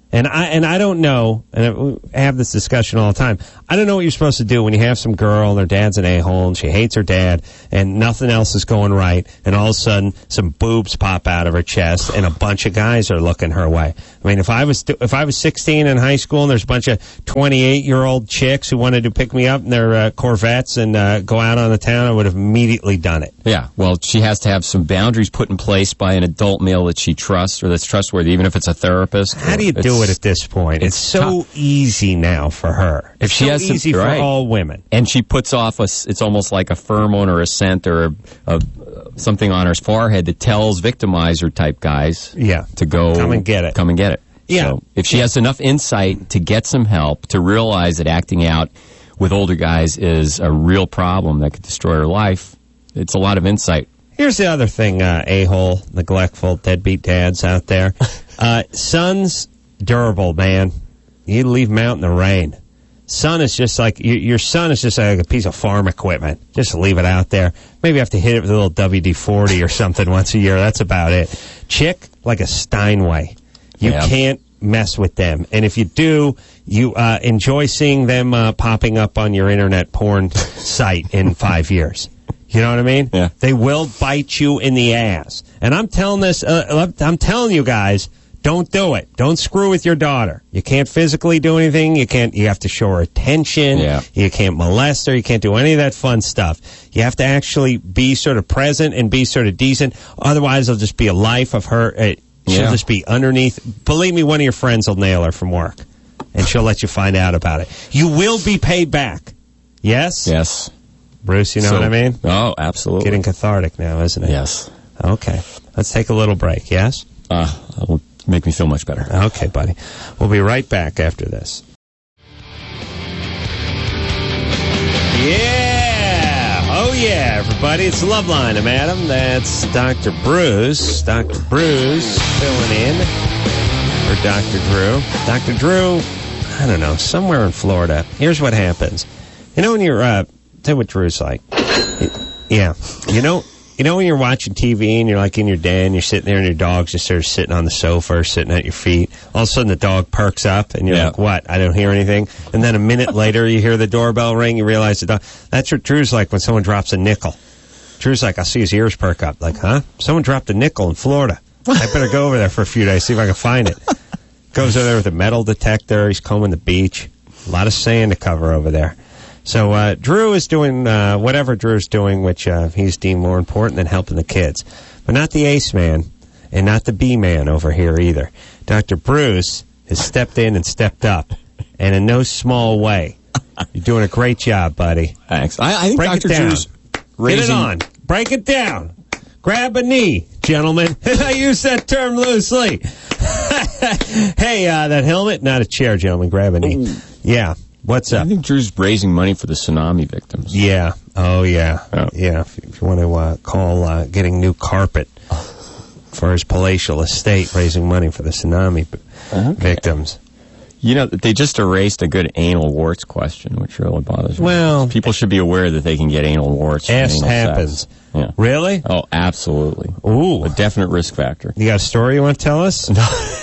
A: And I and I don't know, and I have this discussion all the time, I don't know what you're supposed to do when you have some girl and her dad's an a-hole and she hates her dad and nothing else is going right, and all of a sudden some boobs pop out of her chest and a bunch of guys are looking her way. I mean, if I was if I was sixteen in high school and there's a bunch of twenty-eight-year-old chicks who wanted to pick me up in their uh, Corvettes and uh, go out on the town, I would have immediately done it.
C: Yeah, well, she has to have some boundaries put in place by an adult male that she trusts or that's trustworthy, even if it's a therapist.
A: How do you do it at this point? It's, it's so tough. Easy now for her.
C: If she
A: so
C: has
A: easy
C: some,
A: for
C: right.
A: all women.
C: And she puts off a, it's almost like a pheromone or a scent or a, a, something on her forehead that tells victimizer type guys
A: yeah.
C: to go
A: come and get it.
C: Come and get it.
A: Yeah.
C: So if she has enough insight to get some help, to realize that acting out with older guys is a real problem that could destroy her life, it's a lot of insight.
A: Here's the other thing, uh, a-hole, neglectful, deadbeat dads out there. Uh, sons, durable, man. You leave them out in the rain. Son is just like, your, your son is just like a piece of farm equipment. Just leave it out there. Maybe you have to hit it with a little W D forty or something once a year. That's about it. Chick, like a Steinway. You
C: yeah.
A: can't mess with them. And if you do, you uh, enjoy seeing them uh, popping up on your internet porn site in five years. You know what I mean?
C: Yeah.
A: They will bite you in the ass. And I'm telling this, uh, I'm telling you guys, don't do it. Don't screw with your daughter. You can't physically do anything. You can't, you have to show her attention.
C: Yeah.
A: You can't molest her. You can't do any of that fun stuff. You have to actually be sort of present and be sort of decent. Otherwise, it'll just be a life of her. Uh, she'll
C: yeah.
A: just be underneath. Believe me, one of your friends will nail her from work. And she'll let you find out about it. You will be paid back. Yes?
C: Yes.
A: Bruce, you know
C: so,
A: what I mean?
C: Oh, absolutely.
A: Getting cathartic now, isn't it?
C: Yes.
A: Okay. Let's take a little break, yes?
C: Uh, that will make me feel much better.
A: Okay, buddy. We'll be right back after this. Yeah! Oh, yeah, everybody. It's Loveline. I'm Adam. That's Doctor Bruce. Doctor Bruce filling in for Doctor Drew. Doctor Drew, I don't know, somewhere in Florida. Here's what happens. You know when you're... Uh, tell what Drew's like. Yeah. You know, you know when you're watching T V and you're like in your den, you're sitting there and your dog's just sort of sitting on the sofa or sitting at your feet. All of a sudden the dog perks up and you're
C: yeah.
A: like, what? I don't hear anything. And then a minute later you hear the doorbell ring, you realize the dog. That's what Drew's like when someone drops a nickel. Drew's like, I see his ears perk up. Like, huh? Someone dropped a nickel in Florida. I better go over there for a few days, see if I can find it. Goes over there with a metal detector. He's combing the beach. A lot of sand to cover over there. So uh, Drew is doing uh, whatever Drew's doing, which uh, he's deemed more important than helping the kids. But not the ace man and not the B man over here either. Doctor Bruce has stepped in and stepped up, and in no small way. You're doing a great job, buddy.
C: Thanks. I, I think
A: Break
C: Doctor
A: it down.
C: Drew's raising...
A: Get it on. Break it down. Grab a knee, gentlemen. I use that term loosely. Hey, uh, that helmet, not a chair, gentlemen. Grab a knee. Ooh. Yeah. What's up?
C: I think Drew's raising money for the tsunami victims.
A: Yeah. Oh, yeah.
C: Oh.
A: Yeah. If, if you want to uh, call uh, getting new carpet for his palatial estate, raising money for the tsunami okay. victims.
C: You know, they just erased a good anal warts question, which really bothers me.
A: Well,
C: people should be aware that they can get anal warts.
A: Ass
C: anal
A: happens.
C: Sex. Yeah.
A: Really?
C: Oh, absolutely.
A: Ooh.
C: A definite risk factor.
A: You got a story you want to tell us?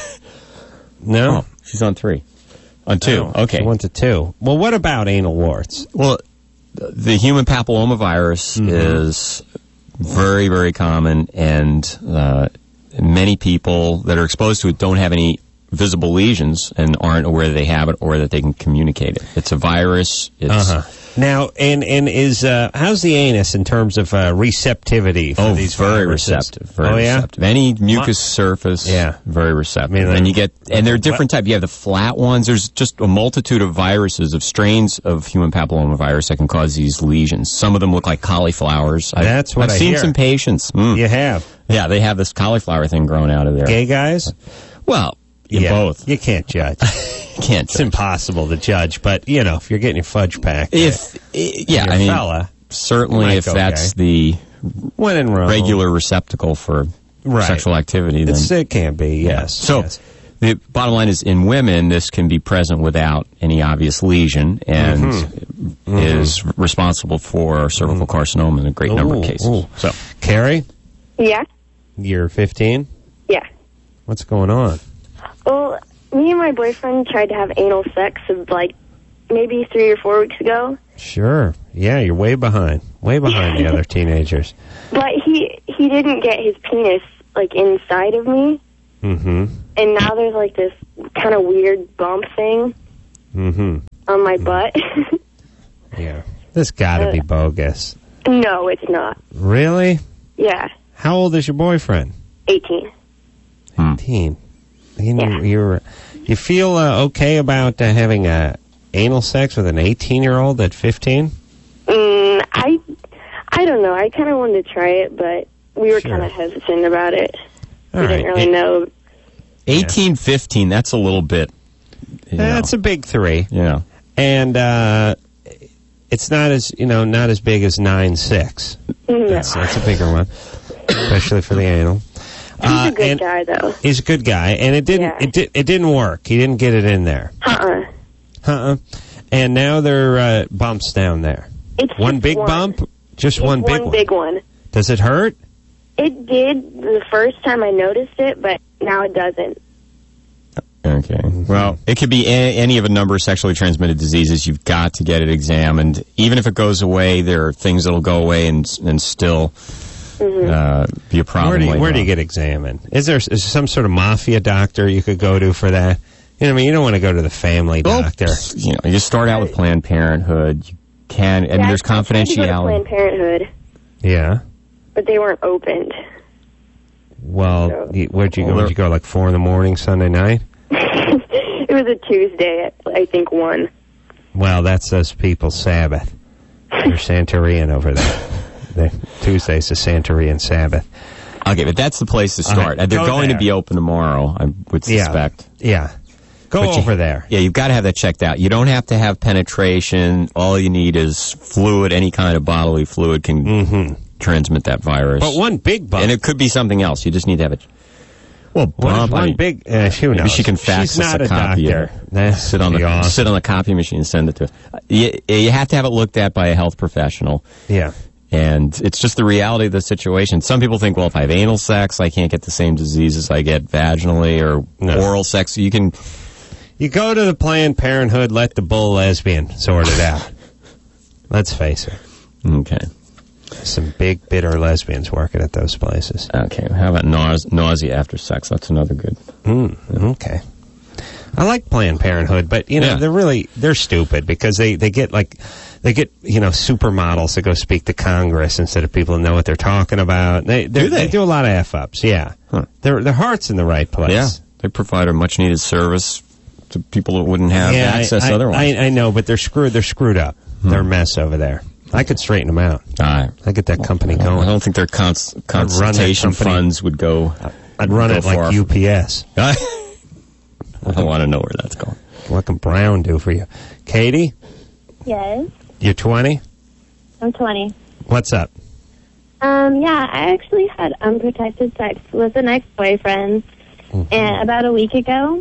A: No?
C: Oh, she's on three. On two.
A: Oh,
C: okay.
A: One to two. Well, what about anal warts?
C: Well, the human papillomavirus mm-hmm. is very, very common, and uh, many people that are exposed to it don't have any visible lesions and aren't aware that they have it or that they can communicate it. It's a virus. It's
A: uh-huh. Now, and and is uh, how's the anus in terms of uh, receptivity for
C: oh,
A: these
C: very
A: viruses?
C: receptive. Very
A: oh, yeah?
C: receptive. Any mucus
A: My,
C: surface,
A: yeah.
C: very receptive.
A: I mean,
C: and you get, and there are different
A: what?
C: types. You have the flat ones. There's just a multitude of viruses, of strains of human papillomavirus that can cause these lesions. Some of them look like cauliflowers.
A: That's
C: I've,
A: what
C: I've
A: I
C: seen
A: hear.
C: some patients. Mm.
A: You have?
C: Yeah, they have this cauliflower thing growing out of there.
A: Gay guys?
C: Well, you
A: yeah,
C: both.
A: You can't judge.
C: Can't
A: It's
C: judge.
A: impossible to judge, but, you know, if you're getting your fudge packed,
C: if uh, yeah,
A: you're
C: I mean,
A: fella,
C: certainly if that's the
A: when in Rome,
C: regular receptacle for
A: right.
C: sexual activity, then
A: it's, it can be, yes.
C: So
A: yes.
C: the bottom line is, in women, this can be present without any obvious lesion and
A: mm-hmm.
C: is
A: mm-hmm.
C: responsible for cervical
A: mm-hmm.
C: carcinoma in a great
A: ooh,
C: number of cases.
A: Ooh.
C: So,
A: Carrie,
F: Yeah?
A: you're fifteen.
F: Yeah.
A: What's going on?
F: Well, me and my boyfriend tried to have anal sex like maybe three or four weeks ago.
A: Sure. Yeah, you're way behind. Way behind the other teenagers.
F: But he he didn't get his penis like inside of me.
A: Mm-hmm.
F: And now there's like this kind of weird bump thing
A: Mm-hmm.
F: on my butt.
A: Yeah. This gotta
F: Uh,
A: be bogus.
F: No, it's not.
A: Really?
F: Yeah,
A: How old is your boyfriend?
F: eighteen.
A: eighteen. You,
F: Yeah.
A: you're, you feel uh, okay about uh, having uh, anal sex with an eighteen-year-old at fifteen?
F: Mm, I I don't know. I kind of wanted to try it, but we were
A: Sure.
F: kind of hesitant about it.
A: All
F: we
A: right.
F: didn't really
A: It-
F: know.
C: eighteen, fifteen, that's a little bit. You
A: That's
C: know,
A: a big three.
C: yeah.
A: And uh, it's not as, you know, not as big as nine six.
F: No.
A: That's, that's a bigger one, especially for the anal.
F: He's
A: Uh,
F: a good
A: and
F: guy, though.
A: He's a good guy, and it didn't
F: Yeah.
A: it did it didn't work. He didn't get it in there.
F: Uh-uh.
A: Uh-uh. And now there are uh, bumps down there.
F: It's
A: One
F: just
A: big
F: one.
A: bump, just
F: It's
A: one big
F: one
A: one.
F: big one.
A: Does it hurt?
F: It did the first time I noticed it, but now it doesn't.
C: Okay. Well, it could be a- any of a number of sexually transmitted diseases. You've got to get it examined. Even if it goes away, there are things that'll go away and and still uh, be a problem.
A: Where do you,
C: later
A: where do you
C: on.
A: get examined? Is there, is there some sort of mafia doctor you could go to for that? You know, what I mean, you don't want to go to the family
C: Well,
A: doctor.
C: You know, you start out with Planned Parenthood. You can, I mean,
F: Yeah,
C: there's
F: I tried to go to
C: confidentiality.
F: Planned Parenthood,
A: Yeah.
F: but they weren't opened.
A: Well,
F: No.
A: you, where'd you go?
C: Well,
A: Where'd you go? Like four in the morning Sunday night?
F: It was a Tuesday at, I think, one.
A: Well, that's those people's Sabbath. They're Santorian over there. The Tuesday's the Santorian Sabbath.
C: Okay, but that's the place to start.
A: Uh,
C: They're
A: go
C: going
A: there.
C: to be open tomorrow, I would suspect.
A: Yeah. Go
C: But you-
A: over there.
C: Yeah, you've got to have that checked out. You don't have to have penetration. All you need is fluid. Any kind of bodily fluid can
A: Mm-hmm.
C: transmit that virus.
A: But one big bump.
C: and it could be something else. You just need to have it. Well,
A: one,
C: bump. I
A: one
C: mean,
A: big. Uh, who
C: maybe
A: knows?
C: she can fax
A: She's
C: us
A: not
C: a,
A: a
C: copy.
A: doctor.
C: Of it.
A: That's
C: sit on the
A: awesome.
C: sit on the copy machine and send it to us. Uh, You, you have to have it looked at by a health professional.
A: Yeah.
C: And it's just the reality of the situation. Some people think, well, if I have anal sex, I can't get the same diseases I get vaginally or
A: No.
C: oral sex. You can.
A: You go to the Planned Parenthood, let the bull lesbian sort it out. Let's face it.
C: Okay.
A: Some big, bitter lesbians working at those places.
C: Okay. How about nause- nausea after sex? That's another good.
A: Mm, okay. I like Planned Parenthood, but, you know,
C: Yeah.
A: they're really, they're stupid because they, they get, like, they get, you know, supermodels to go speak to Congress instead of people who know what they're talking about. They they're-
C: Do they?
A: they do a lot of F-ups, yeah.
C: Huh.
A: Their, their heart's in the right place.
C: Yeah. They provide a much needed service to people that wouldn't have
A: Yeah,
C: access
A: I, I,
C: otherwise.
A: I, I know, but they're screwed. They're screwed up. They're a mess over there. I could straighten them out.
C: I,
A: I get that company
C: I
A: going.
C: don't think their cons-
A: run that
C: consultation
A: company.
C: funds would go.
A: I'd run
C: go
A: it like
C: far.
A: U P S.
C: I don't want to know where that's going.
A: What can Brown do for you? Katie,
E: Yes,
A: you're twenty?
E: I'm twenty.
A: What's up?
E: Um, yeah, I actually had unprotected sex with an ex-boyfriend and about a week ago.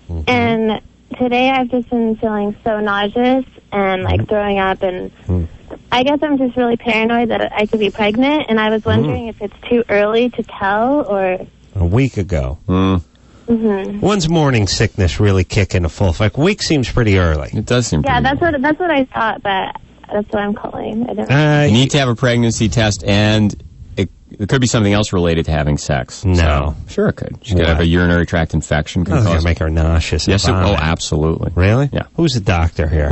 E: And today I've just been feeling so nauseous and like throwing up, and I guess I'm just really paranoid that I could be pregnant, and I was wondering if it's too early to tell or...
A: A week ago.
C: Mm,
E: hmm
A: When's morning sickness really kick into full effect? Week seems pretty early.
C: it does seem.
E: Yeah,
C: pretty
E: that's what that's what I thought, but that's what I'm calling. I don't
A: Uh,
C: You need to have a pregnancy test, and it, it could be something else related to having sex.
A: No.
C: So, sure, it could. She could
A: What?
C: have a urinary tract infection.
A: I
C: Can
A: don't think
C: cause
A: it'll make her nauseous. and
C: yes. It, oh,
A: vomit.
C: absolutely.
A: Really?
C: Yeah.
A: Who's the doctor here?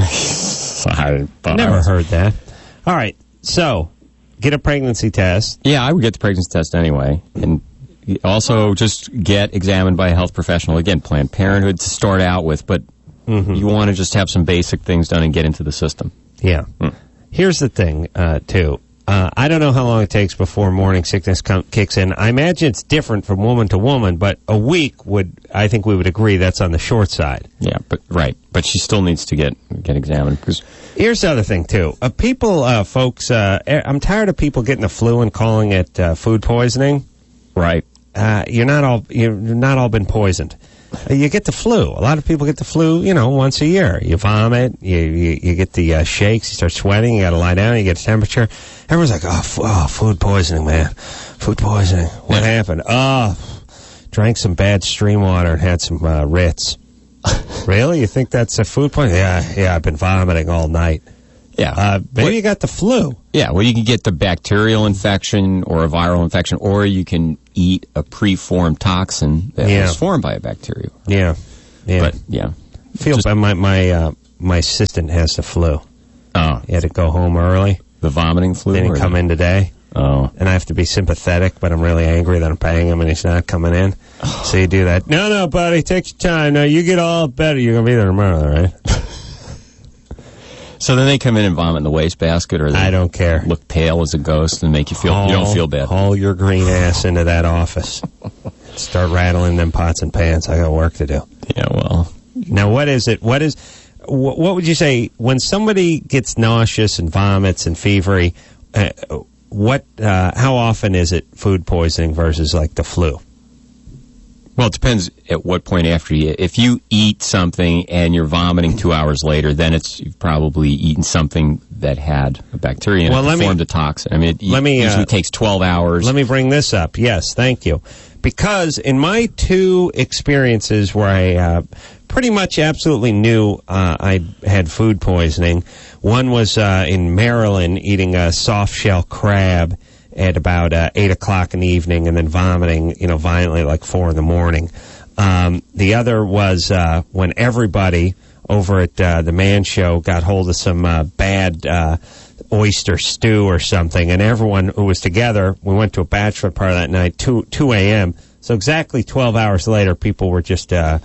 C: I,
A: Never heard that. All right, so get a pregnancy test.
C: Yeah, I would get the pregnancy test anyway, and also just get examined by a health professional. Again, Planned Parenthood to start out with, but you want to just have some basic things done and get into the system.
A: Yeah. Here's the thing, uh, too. Uh, I don't know how long it takes before morning sickness com- kicks in. I imagine it's different from woman to woman, but a week would, I think we would agree, that's on the short side.
C: Yeah, but right, but she still needs to get get examined because
A: Here's the other thing, too. Uh, people, uh, folks, uh, I'm tired of people getting the flu and calling it uh, food poisoning.
C: right.
A: Uh, you're not all you're not all been poisoned. Uh, you get the flu. A lot of people get the flu, you know, once a year. You vomit, you you, you get the uh, shakes, you start sweating, you got to lie down, you get a temperature. Everyone's like, oh, f- oh, food poisoning, man, food poisoning. What happened? Oh, drank some bad stream water and had some uh, Ritz. Really? You think that's a food poisoning? Yeah, yeah, I've been vomiting all night.
C: Yeah.
A: Uh, maybe
C: What-
A: you got the flu.
C: Yeah, well, you can get the bacterial infection or a viral infection, or you can eat a preformed toxin that
A: Yeah.
C: was formed by a bacteria.
A: Yeah. Yeah.
C: But, yeah.
A: Feel
C: Just-
A: bad. My, my, uh, my assistant has the flu.
C: Oh,
A: He had to go home early.
C: the vomiting flu?
A: Didn't
C: or
A: come
C: the-
A: in today.
C: Oh.
A: And I have to be sympathetic, but I'm really angry that I'm paying him and he's not coming in. So you do that. No, no, buddy, take your time. No, you get all better. You're going to be there tomorrow, right?
C: So then they come in and vomit in the wastebasket, or they
A: I don't care.
C: look pale as a ghost and make you feel you don't feel bad.
A: Haul your green ass into that office. Start rattling them pots and pans. I got work to do.
C: Yeah, well,
A: Now, what is it? What is? Wh- what would you say when somebody gets nauseous and vomits and fevery? Uh, what? Uh, how often is it food poisoning versus like the flu?
C: well, it depends at what point after you. If you eat something and you're vomiting two hours later, then it's you've probably eaten something that had a bacteria in
A: Well,
C: it
A: let
C: that
A: me-
C: formed a toxin. I mean, it
A: let me,
C: usually
A: uh,
C: takes twelve hours.
A: Let me bring this up. Yes, thank you. Because in my two experiences where I uh, pretty much absolutely knew uh, I had food poisoning, one was uh, in Maryland eating a soft shell crab at about uh, eight o'clock in the evening and then vomiting, you know, violently like four in the morning. Um, the other was uh, when everybody over at uh, the Man Show got hold of some uh, bad uh, oyster stew or something, and everyone who was together, we went to a bachelor party that night, two a.m., so exactly twelve hours later, people were just, uh,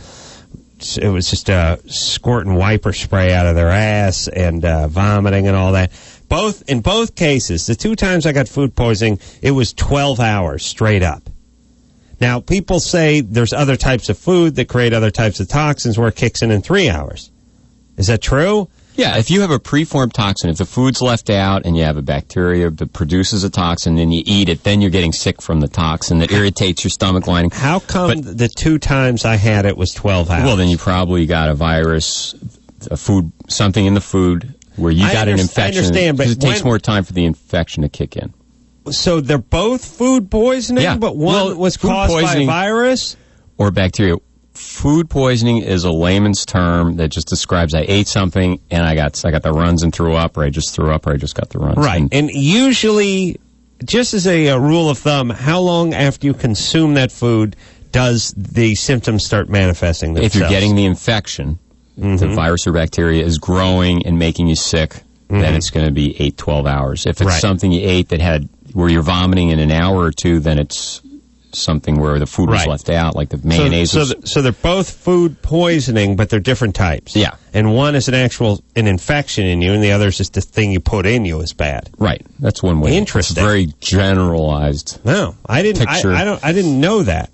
A: it was just uh, squirting wiper spray out of their ass and uh, vomiting and all that. Both in both cases, the two times I got food poisoning, it was twelve hours straight up. Now, people say there's other types of food that create other types of toxins where it kicks in in three hours. Is that true?
C: Yeah, if you have a preformed toxin, if the food's left out and you have a bacteria that produces a toxin, then you eat it, then you're getting sick from the toxin that irritates your stomach lining.
A: How come
C: But-
A: the two times I had it was twelve hours?
C: Well, then you probably got a virus, a food, something in the food where you
A: I
C: got an
A: underst- I
C: infection.
A: understand, but
C: because it takes
A: when-
C: more time for the infection to kick in.
A: So they're both food poisoning,
C: Yeah.
A: but one
C: Well,
A: was
C: food
A: caused
C: poisoning-
A: by a virus?
C: Or bacteria. Food poisoning is a layman's term that just describes I ate something and I got I got the runs and threw up, or I just threw up, or I just got the runs.
A: Right.
C: And
A: And usually, just as a, uh rule of thumb, how long after you consume that food does the symptoms start manifesting themselves?
C: if you're getting the infection, the virus or bacteria is growing and making you sick, then it's going to be eight, twelve hours. If it's
A: Right.
C: something you ate that had where you're vomiting in an hour or two, then it's something where the food was
A: Right.
C: left out, like the
A: So,
C: mayonnaise.
A: so,
C: was,
A: th- so they're both food poisoning, but they're different types.
C: Yeah.
A: And one is an actual an infection in you, and the other is just the thing you put in you is bad.
C: right. That's one way.
A: Interesting.
C: It's very generalized.
A: No, I didn't. I,
C: Picture.
A: I don't. I didn't know that.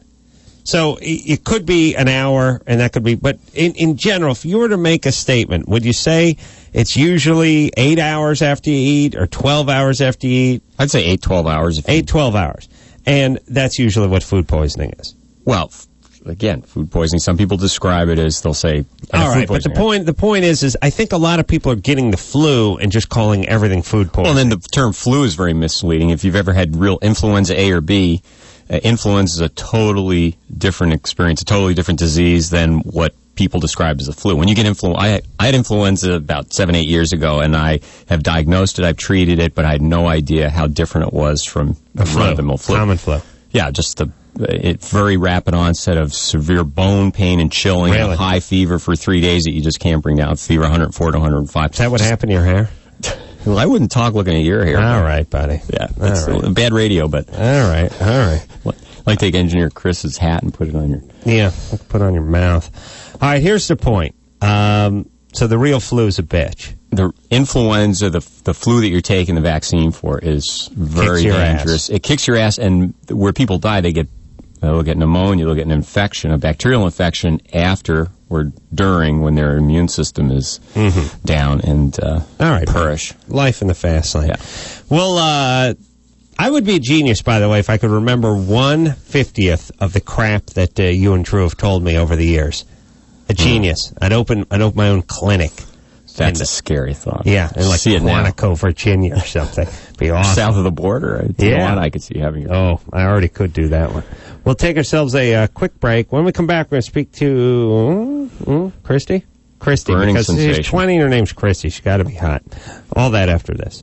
A: So it, it could be an hour, and that could be. But in in general, if you were to make a statement, would you say it's usually eight hours after you eat, or twelve hours after you eat?
C: I'd say eight, twelve hours. If you-
A: Eight, twelve hours, and that's usually what food poisoning is.
C: Well, f- again, food poisoning. Some people describe it as they'll say. "I have
A: All
C: food
A: right, but the
C: poisoning."
A: point the point is is I think a lot of people are getting the flu and just calling everything food poisoning.
C: Well, then the term flu is very misleading. If you've ever had real influenza A or B, uh, influenza is a totally different experience, a totally different disease than what people describe as a flu. When you get influenza, I, I had influenza about seven, eight years ago, and I have diagnosed it, I've treated it, but I had no idea how different it was from
A: the flu,
C: run-of-the-mill flu.
A: common flu.
C: Yeah, just the it, very rapid onset of severe bone pain and chilling, and
A: Really?
C: a high fever for three days that you just can't bring down. Fever one hundred four to one hundred five.
A: Is that what happened to your hair?
C: Well, I wouldn't talk looking at your hair.
A: All right, buddy.
C: Yeah, that's
A: All right.
C: bad radio, but
A: All right, all right.
C: like take engineer Chris's hat and put it on your.
A: Yeah, put it on your mouth. All right, here's the point. Um, so the real flu is a bitch.
C: The influenza, the the flu that you're taking the vaccine for, is very
A: Kicks your
C: dangerous.
A: ass.
C: It kicks your ass, and where people die, they get they'll get pneumonia, they'll get an infection, a bacterial infection after or during when their immune system is down and uh,
A: All right,
C: perish.
A: Life in the fast lane.
C: Yeah.
A: Well, uh, I would be a genius, by the way, if I could remember one fiftieth of the crap that uh, you and Drew have told me over the years. A genius. I'd open. I'd open my own clinic.
C: That's
A: in,
C: a scary thought.
A: Yeah, in like
C: see it now.
A: Quantico, Virginia or something. Be awesome.
C: South of the border. Right?
A: Yeah.
C: Tijuana, I could see having your...
A: Oh, I already could do that one. We'll take ourselves a uh, quick break. When we come back, we're going to speak to uh, uh, Christy? Christy,
C: Burning
A: because
C: sensation.
A: she's twenty and her name's Christy. She's got to be hot. All that after this.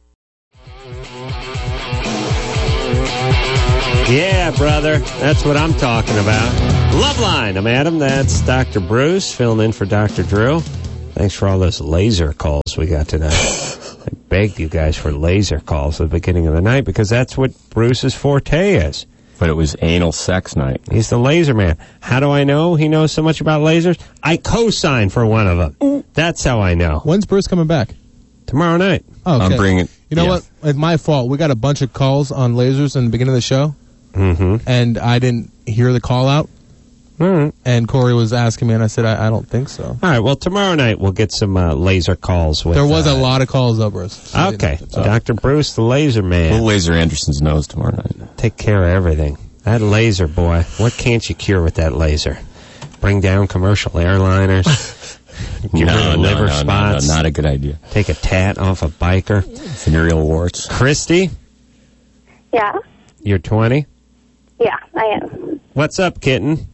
A: Yeah, brother. That's what I'm talking about. Loveline. I'm Adam. That's Doctor Bruce filling in for Doctor Drew. Thanks for all those laser calls we got tonight. I begged you guys for laser calls at the beginning of the night because that's what Bruce's forte is.
C: But it was anal sex night.
A: He's the laser man. How do I know he knows so much about lasers? I co-signed for one of them. That's how I know.
G: When's Bruce coming back?
A: Tomorrow night.
G: Oh, okay.
C: I'm bringing...
G: You know
C: yeah.
G: what? It's my fault. We got a bunch of calls on lasers in the beginning of the show,
A: Mm-hmm.
G: and I didn't hear the call out.
A: All right.
G: And Corey was asking me, and I said, I, I don't think so.
A: All right. Well, tomorrow night we'll get some uh, laser calls. With,
G: There was
A: uh,
G: a lot of calls, though, Bruce. So I
A: Okay.
G: didn't- so-
A: Doctor Bruce, the laser man.
C: We'll laser Anderson's nose tomorrow night.
A: Take care of everything. That laser, boy. What can't you cure with that laser? Bring down commercial airliners. Get rid
C: No,
A: of
C: no,
A: liver
C: no, no,
A: spots.
C: no, not a good idea.
A: Take a tat off a biker.
C: Venereal warts.
A: Christy,
F: Yeah,
A: you're twenty.
F: yeah, I am.
A: What's up, kitten?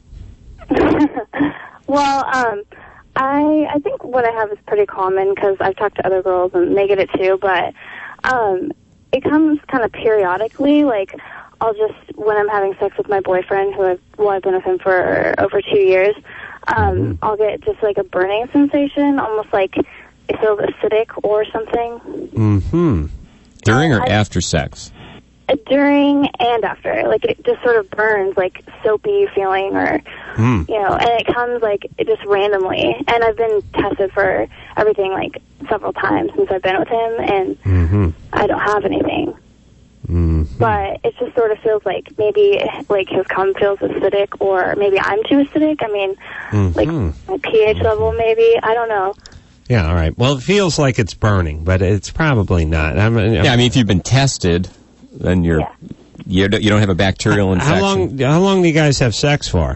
F: Well, um, I I think what I have is pretty common because I've talked to other girls and they get it too. But um, it comes kind of periodically. Like I'll just when I'm having sex with my boyfriend, who I've well I've been with him for over two years. Um, I'll get just like a burning sensation, almost like it feels acidic or something.
A: Mm-hmm.
C: During or
F: I-
C: after sex?
F: During and after, like it just sort of burns, like soapy feeling, or
A: Mm.
F: you know, and it comes like it just randomly. And I've been tested for everything like several times since I've been with him, and
A: Mm-hmm.
F: I don't have anything.
A: Mm-hmm.
F: But it just sort of feels like maybe like his cum feels acidic, or maybe I'm too acidic. I mean,
A: Mm-hmm.
F: like my pH level, maybe I don't know.
A: Yeah, all right. Well, it feels like it's burning, but it's probably not. I mean,
C: Yeah, I mean, if you've been tested, then you're
F: Yeah.
C: you don't you don't have a bacterial infection.
A: how long? How long do you guys have sex for?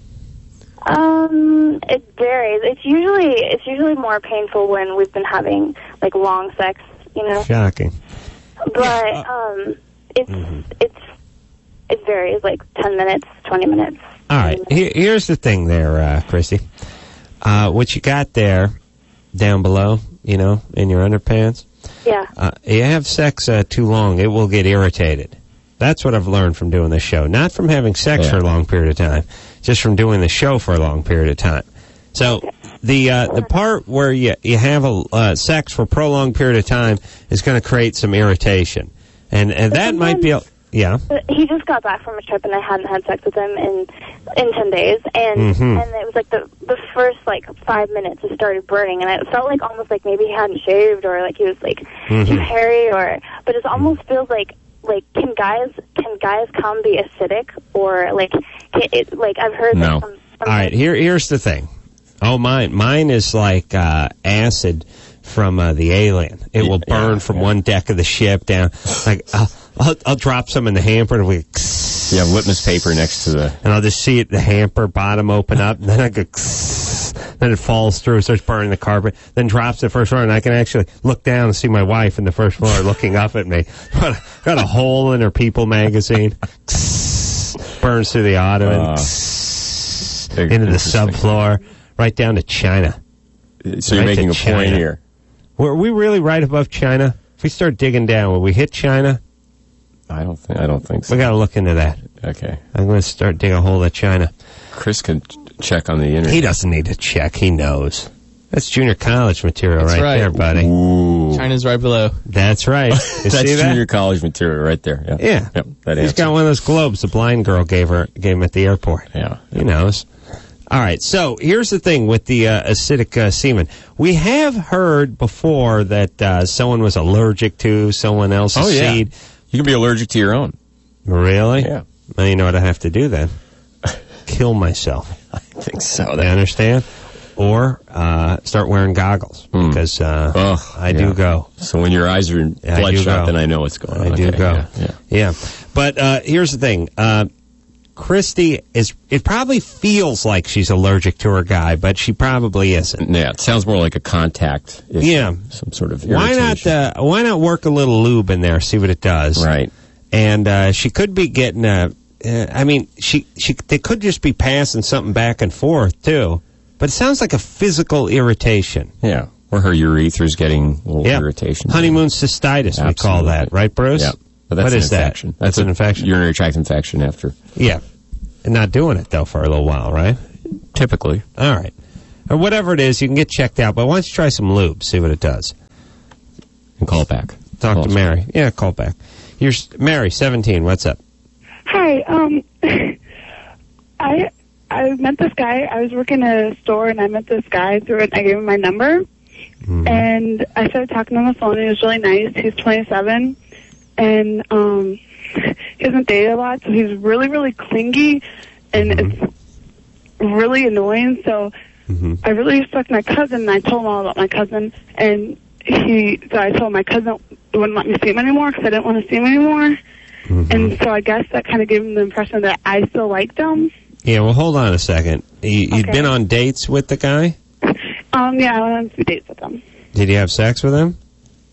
F: Um, it varies. It's usually it's usually more painful when we've been having like long sex, you know.
A: Shocking.
F: But um, it's it's it varies, like ten minutes, twenty minutes.
A: All right. Here, here's the thing, there, uh, Christy. Uh, what you got there, down below, you know, in your underpants.
F: Yeah.
A: Uh, you have sex uh, too long, it will get irritated. That's what I've learned from doing this show. Not from having sex
C: Yeah.
A: for a long period of time, just from doing the show for a long period of time. So the uh, the part where you you have a uh, sex for a prolonged period of time is going to create some irritation, and and that might be a, yeah.
F: But he just got back from a trip, and I hadn't had sex with him in in ten days, and
A: Mhm.
F: and it was like the the first like five minutes it started burning, and it felt like almost like maybe he hadn't shaved, or like he was like
A: Mhm.
F: too hairy, or but it almost feels like like can guys can guys cum be acidic, or like can it, like I've heard
C: No.
F: that some, some
A: All right, here here's the thing. Oh, mine mine is like uh, acid from uh, the Alien. It will
C: Yeah,
A: burn from
C: yeah.
A: one deck of the ship down. Like I'll, I'll, I'll drop some in the hamper, and we
C: You have litmus paper next to the...
A: and I'll just see it, the hamper bottom open up, and then I go, then it falls through, starts burning the carpet, then drops to the first floor, and I can actually look down and see my wife in the first floor looking up at me. Got a, got a hole in her People magazine. Burns through the ottoman.
C: Uh,
A: into the
C: interesting.
A: subfloor, right down to China.
C: So you're
A: Right
C: making
A: to
C: a
A: China.
C: point here.
A: Were we really right above China? If we start digging down, will we hit China?
C: I don't think. I don't think so.
A: We got to look into that.
C: Okay.
A: I'm going to start digging a hole at China.
C: Chris can ch- check on the internet.
A: He doesn't need to check. He knows. That's junior college material
G: That's
A: right,
G: right.
A: there, buddy.
C: Ooh.
G: China's right below.
A: That's right. You
C: That's
A: see that?
C: junior college material right there. Yeah.
A: Yeah.
C: Yep. That
A: He's
C: answers.
A: got one of those globes the blind girl gave her gave him at the airport.
C: Yeah.
A: He knows. All right, so here's the thing with the uh, acidic uh, semen. We have heard before that uh, someone was allergic to someone else's
C: Oh, yeah.
A: seed.
C: You can be allergic to your own.
A: Really?
C: Yeah.
A: Well, you know what I have to do then? Kill myself.
C: I think so.
A: You understand? Or uh, start wearing goggles,
C: Hmm.
A: because uh,
C: Oh,
A: I
C: yeah.
A: do go.
C: So when your eyes are
A: I do
C: bloodshot,
A: go.
C: then I know what's going on.
A: I do
C: Okay,
A: go.
C: Yeah. yeah.
A: Yeah. But uh, here's the thing. Uh, Christy is, it probably feels like she's allergic to her guy, but she probably isn't.
C: Yeah, it sounds more like a contact issue.
A: Yeah.
C: Some sort of
A: Why not,
C: irritation.
A: uh, why not work a little lube in there, see what it does?
C: Right.
A: And uh, she could be getting a, uh, I mean, she, she, they could just be passing something back and forth, too. But it sounds like a physical irritation.
C: Yeah. Or her urethra's getting a little
A: Yeah.
C: irritation.
A: Honeymoon cystitis, we call
C: Absolutely.
A: that. Right, Bruce?
C: Yeah. But that's
A: What
C: an
A: is
C: infection.
A: that? That's,
C: That's
A: an
C: a
A: infection?
C: Urinary tract infection after.
A: Yeah. And not doing it, though, for a little while, right?
C: Typically.
A: All right. Or whatever it is, you can get checked out. But why don't you try some lube, see what it does.
C: And call back.
A: Talk
C: Call
A: to
C: us.
A: Mary. Yeah, call back. Here's Mary, seventeen. What's up?
H: Hi. Um, I I met this guy. I was working at a store, and I met this guy through it. I gave him my number,
A: Mm-hmm.
H: and I started talking to him on the phone. He was really nice. He's twenty-seven, and um, he hasn't dated a lot, so he's really, really clingy, and
A: Mm-hmm.
H: it's really annoying. So
A: Mm-hmm.
H: I really respect my cousin, and I told him all about my cousin, and he. So I told my cousin wouldn't let me see him anymore because I didn't want to see him anymore.
A: Mm-hmm.
H: And so I guess that kind of gave him the impression that I still liked him.
A: Yeah, well, hold on a second. You, You'd
H: Okay.
A: been on dates with the guy?
H: Um, yeah, I went on two dates with him.
A: Did you have sex with him?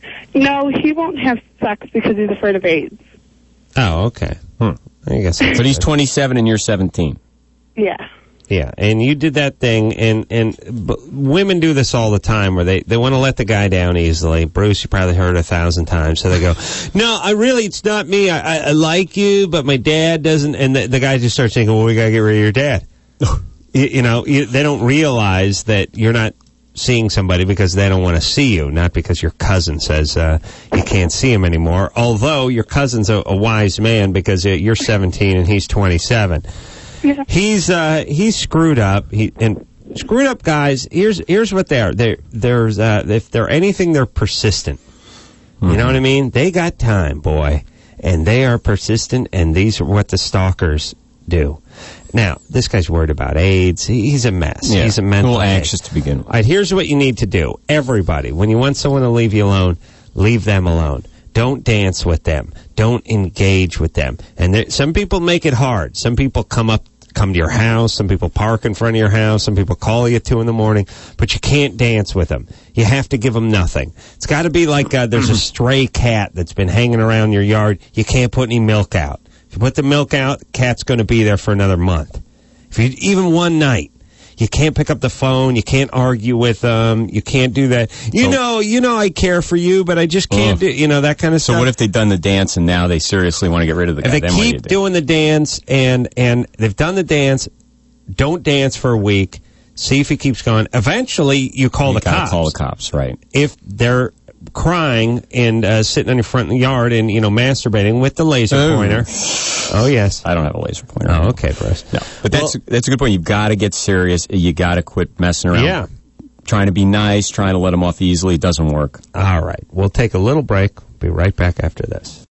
H: No, he won't have sex because he's afraid of AIDS.
A: Oh, okay.
C: Hmm.
A: I guess.
C: But he's twenty-seven and you're seventeen.
H: Yeah.
A: Yeah, and you did that thing, and and b- women do this all the time, where they, they want to let the guy down easily. Bruce, you probably heard it a thousand times. So they go, "No, I really, it's not me. I, I, I like you, but my dad doesn't." And the, the guy just starts thinking, "Well, we gotta get rid of your dad." you, you know, you, they don't realize that you're not seeing somebody because they don't want to see you, not because your cousin says uh, you can't see him anymore. Although your cousin's a, a wise man because uh, you're seventeen and he's twenty-seven.
H: Yeah.
A: He's uh, he's screwed up. He and screwed up guys. Here's here's what they are. They there's uh, if they're anything, they're persistent. You know what I mean? They got time, boy, and they are persistent. And these are what the stalkers do. Now, this guy's worried about AIDS. He, he's a mess.
C: Yeah.
A: He's a
C: A
A: mental
C: little
A: case.
C: anxious to begin with.
A: All right, here's what you need to do. Everybody, when you want someone to leave you alone, leave them alone. Don't dance with them. Don't engage with them. And there, some people make it hard. Some people come up, come to your house. Some people park in front of your house. Some people call you at two in the morning. But you can't dance with them. You have to give them nothing. It's got to be like uh, there's a stray cat that's been hanging around your yard. You can't put any milk out. If you put the milk out, the cat's going to be there for another month. If you even one night. You can't pick up the phone. You can't argue with them. You can't do that. You
C: So-
A: know, you know, I care for you, but I just can't
C: Ugh.
A: do. You know that kind of
C: So
A: stuff.
C: what if they've done the dance and now they seriously want to get rid of the
A: If
C: guy?
A: they
C: Then what do you
A: keep
C: do?
A: doing the dance and and they've done the dance, don't dance for a week. See if he keeps going. Eventually, you call
C: You
A: the
C: gotta
A: cops.
C: call the cops, right?
A: If they're crying and uh, sitting on your front yard and you know masturbating with the laser
C: Oh.
A: pointer. Oh yes.
C: I don't have a laser pointer.
A: Oh okay, Bruce.
C: No, but that's that's a good point. You've got to get serious. You got to quit messing around.
A: Yeah.
C: Trying to be nice, trying to let them off easily, it doesn't work.
A: All right. We'll take a little break. Be right back after this.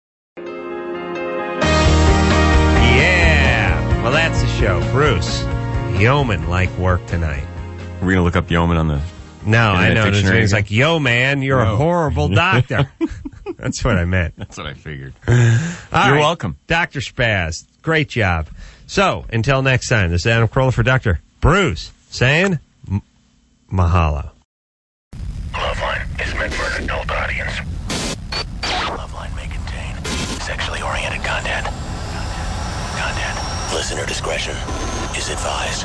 A: Yeah. Well, that's the show. Bruce, yeoman like work tonight.
C: We're gonna look up yeoman on the.
A: No, I
C: Internet
A: know. It's
C: dictionary
A: it's
C: again?
A: like, yo, man, you're a
C: No.
A: horrible doctor. That's what I meant.
C: That's what I figured.
A: All
C: You're
A: right.
C: welcome.
A: Doctor Spaz. Great job. So, until next time, this is Adam Carolla for Doctor Bruce saying m- mahalo.
I: Loveline is meant for an adult audience. Loveline may contain sexually oriented content. Content. Listener discretion is advised.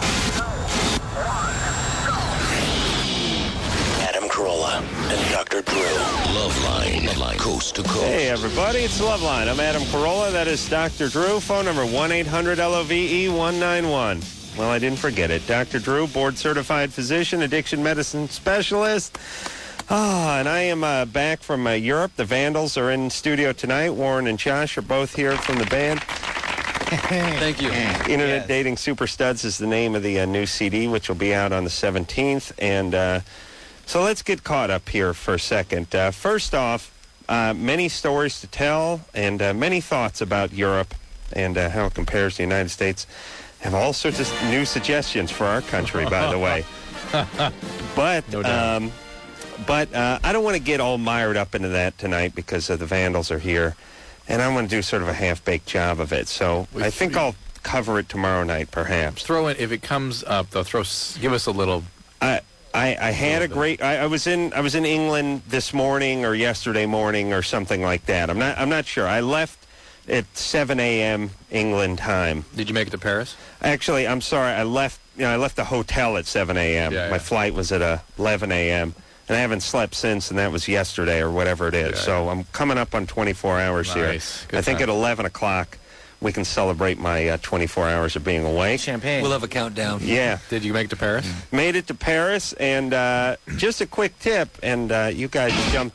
I: Adam Carolla and Doctor Drew. Loveline. Loveline. Coast to coast.
A: Hey, everybody, it's Loveline. I'm Adam Carolla. That is Doctor Drew. Phone number one eight hundred L O V E one nine one. Well, I didn't forget it. Doctor Drew, board-certified physician, addiction medicine specialist. Ah, and I am uh, back from uh, Europe. The Vandals are in studio tonight. Warren and Josh are both here from the band.
J: Thank you.
A: Internet Dating Super Studs is the name of the uh, new C D, which will be out on the seventeenth. And uh, so let's get caught up here for a second. Uh, first off, uh, many stories to tell and uh, many thoughts about Europe and uh, how it compares to the United States. Have all sorts of new suggestions for our country, by the way. But
J: No doubt.
A: um, but uh, I don't want to get all mired up into that tonight because uh, the Vandals are here. And I want to do sort of a half-baked job of it. So I think I'll cover it tomorrow night, perhaps.
K: Throw it if it comes up. Though, throw. Give us a little.
A: I I, I had a great. I, I was in I was in England this morning or yesterday morning or something like that. I'm not I'm not sure. I left at seven a.m. England time.
K: Did you make it to Paris?
A: Actually, I'm sorry. I left. You know, I left the hotel at seven a.m.
K: Yeah,
A: My
K: yeah.
A: flight was at uh, eleven a.m. and I haven't slept since, and that was yesterday or whatever it is.
K: Yeah,
A: so I'm coming up on twenty-four hours
K: Nice.
A: here.
K: Good
A: I think
K: time.
A: at eleven o'clock we can celebrate my uh, twenty-four hours of being awake.
J: Champagne. We'll have a countdown.
A: Yeah.
K: Did you make it to Paris?
A: Made it to Paris, and uh, just a quick tip, and uh, you guys jump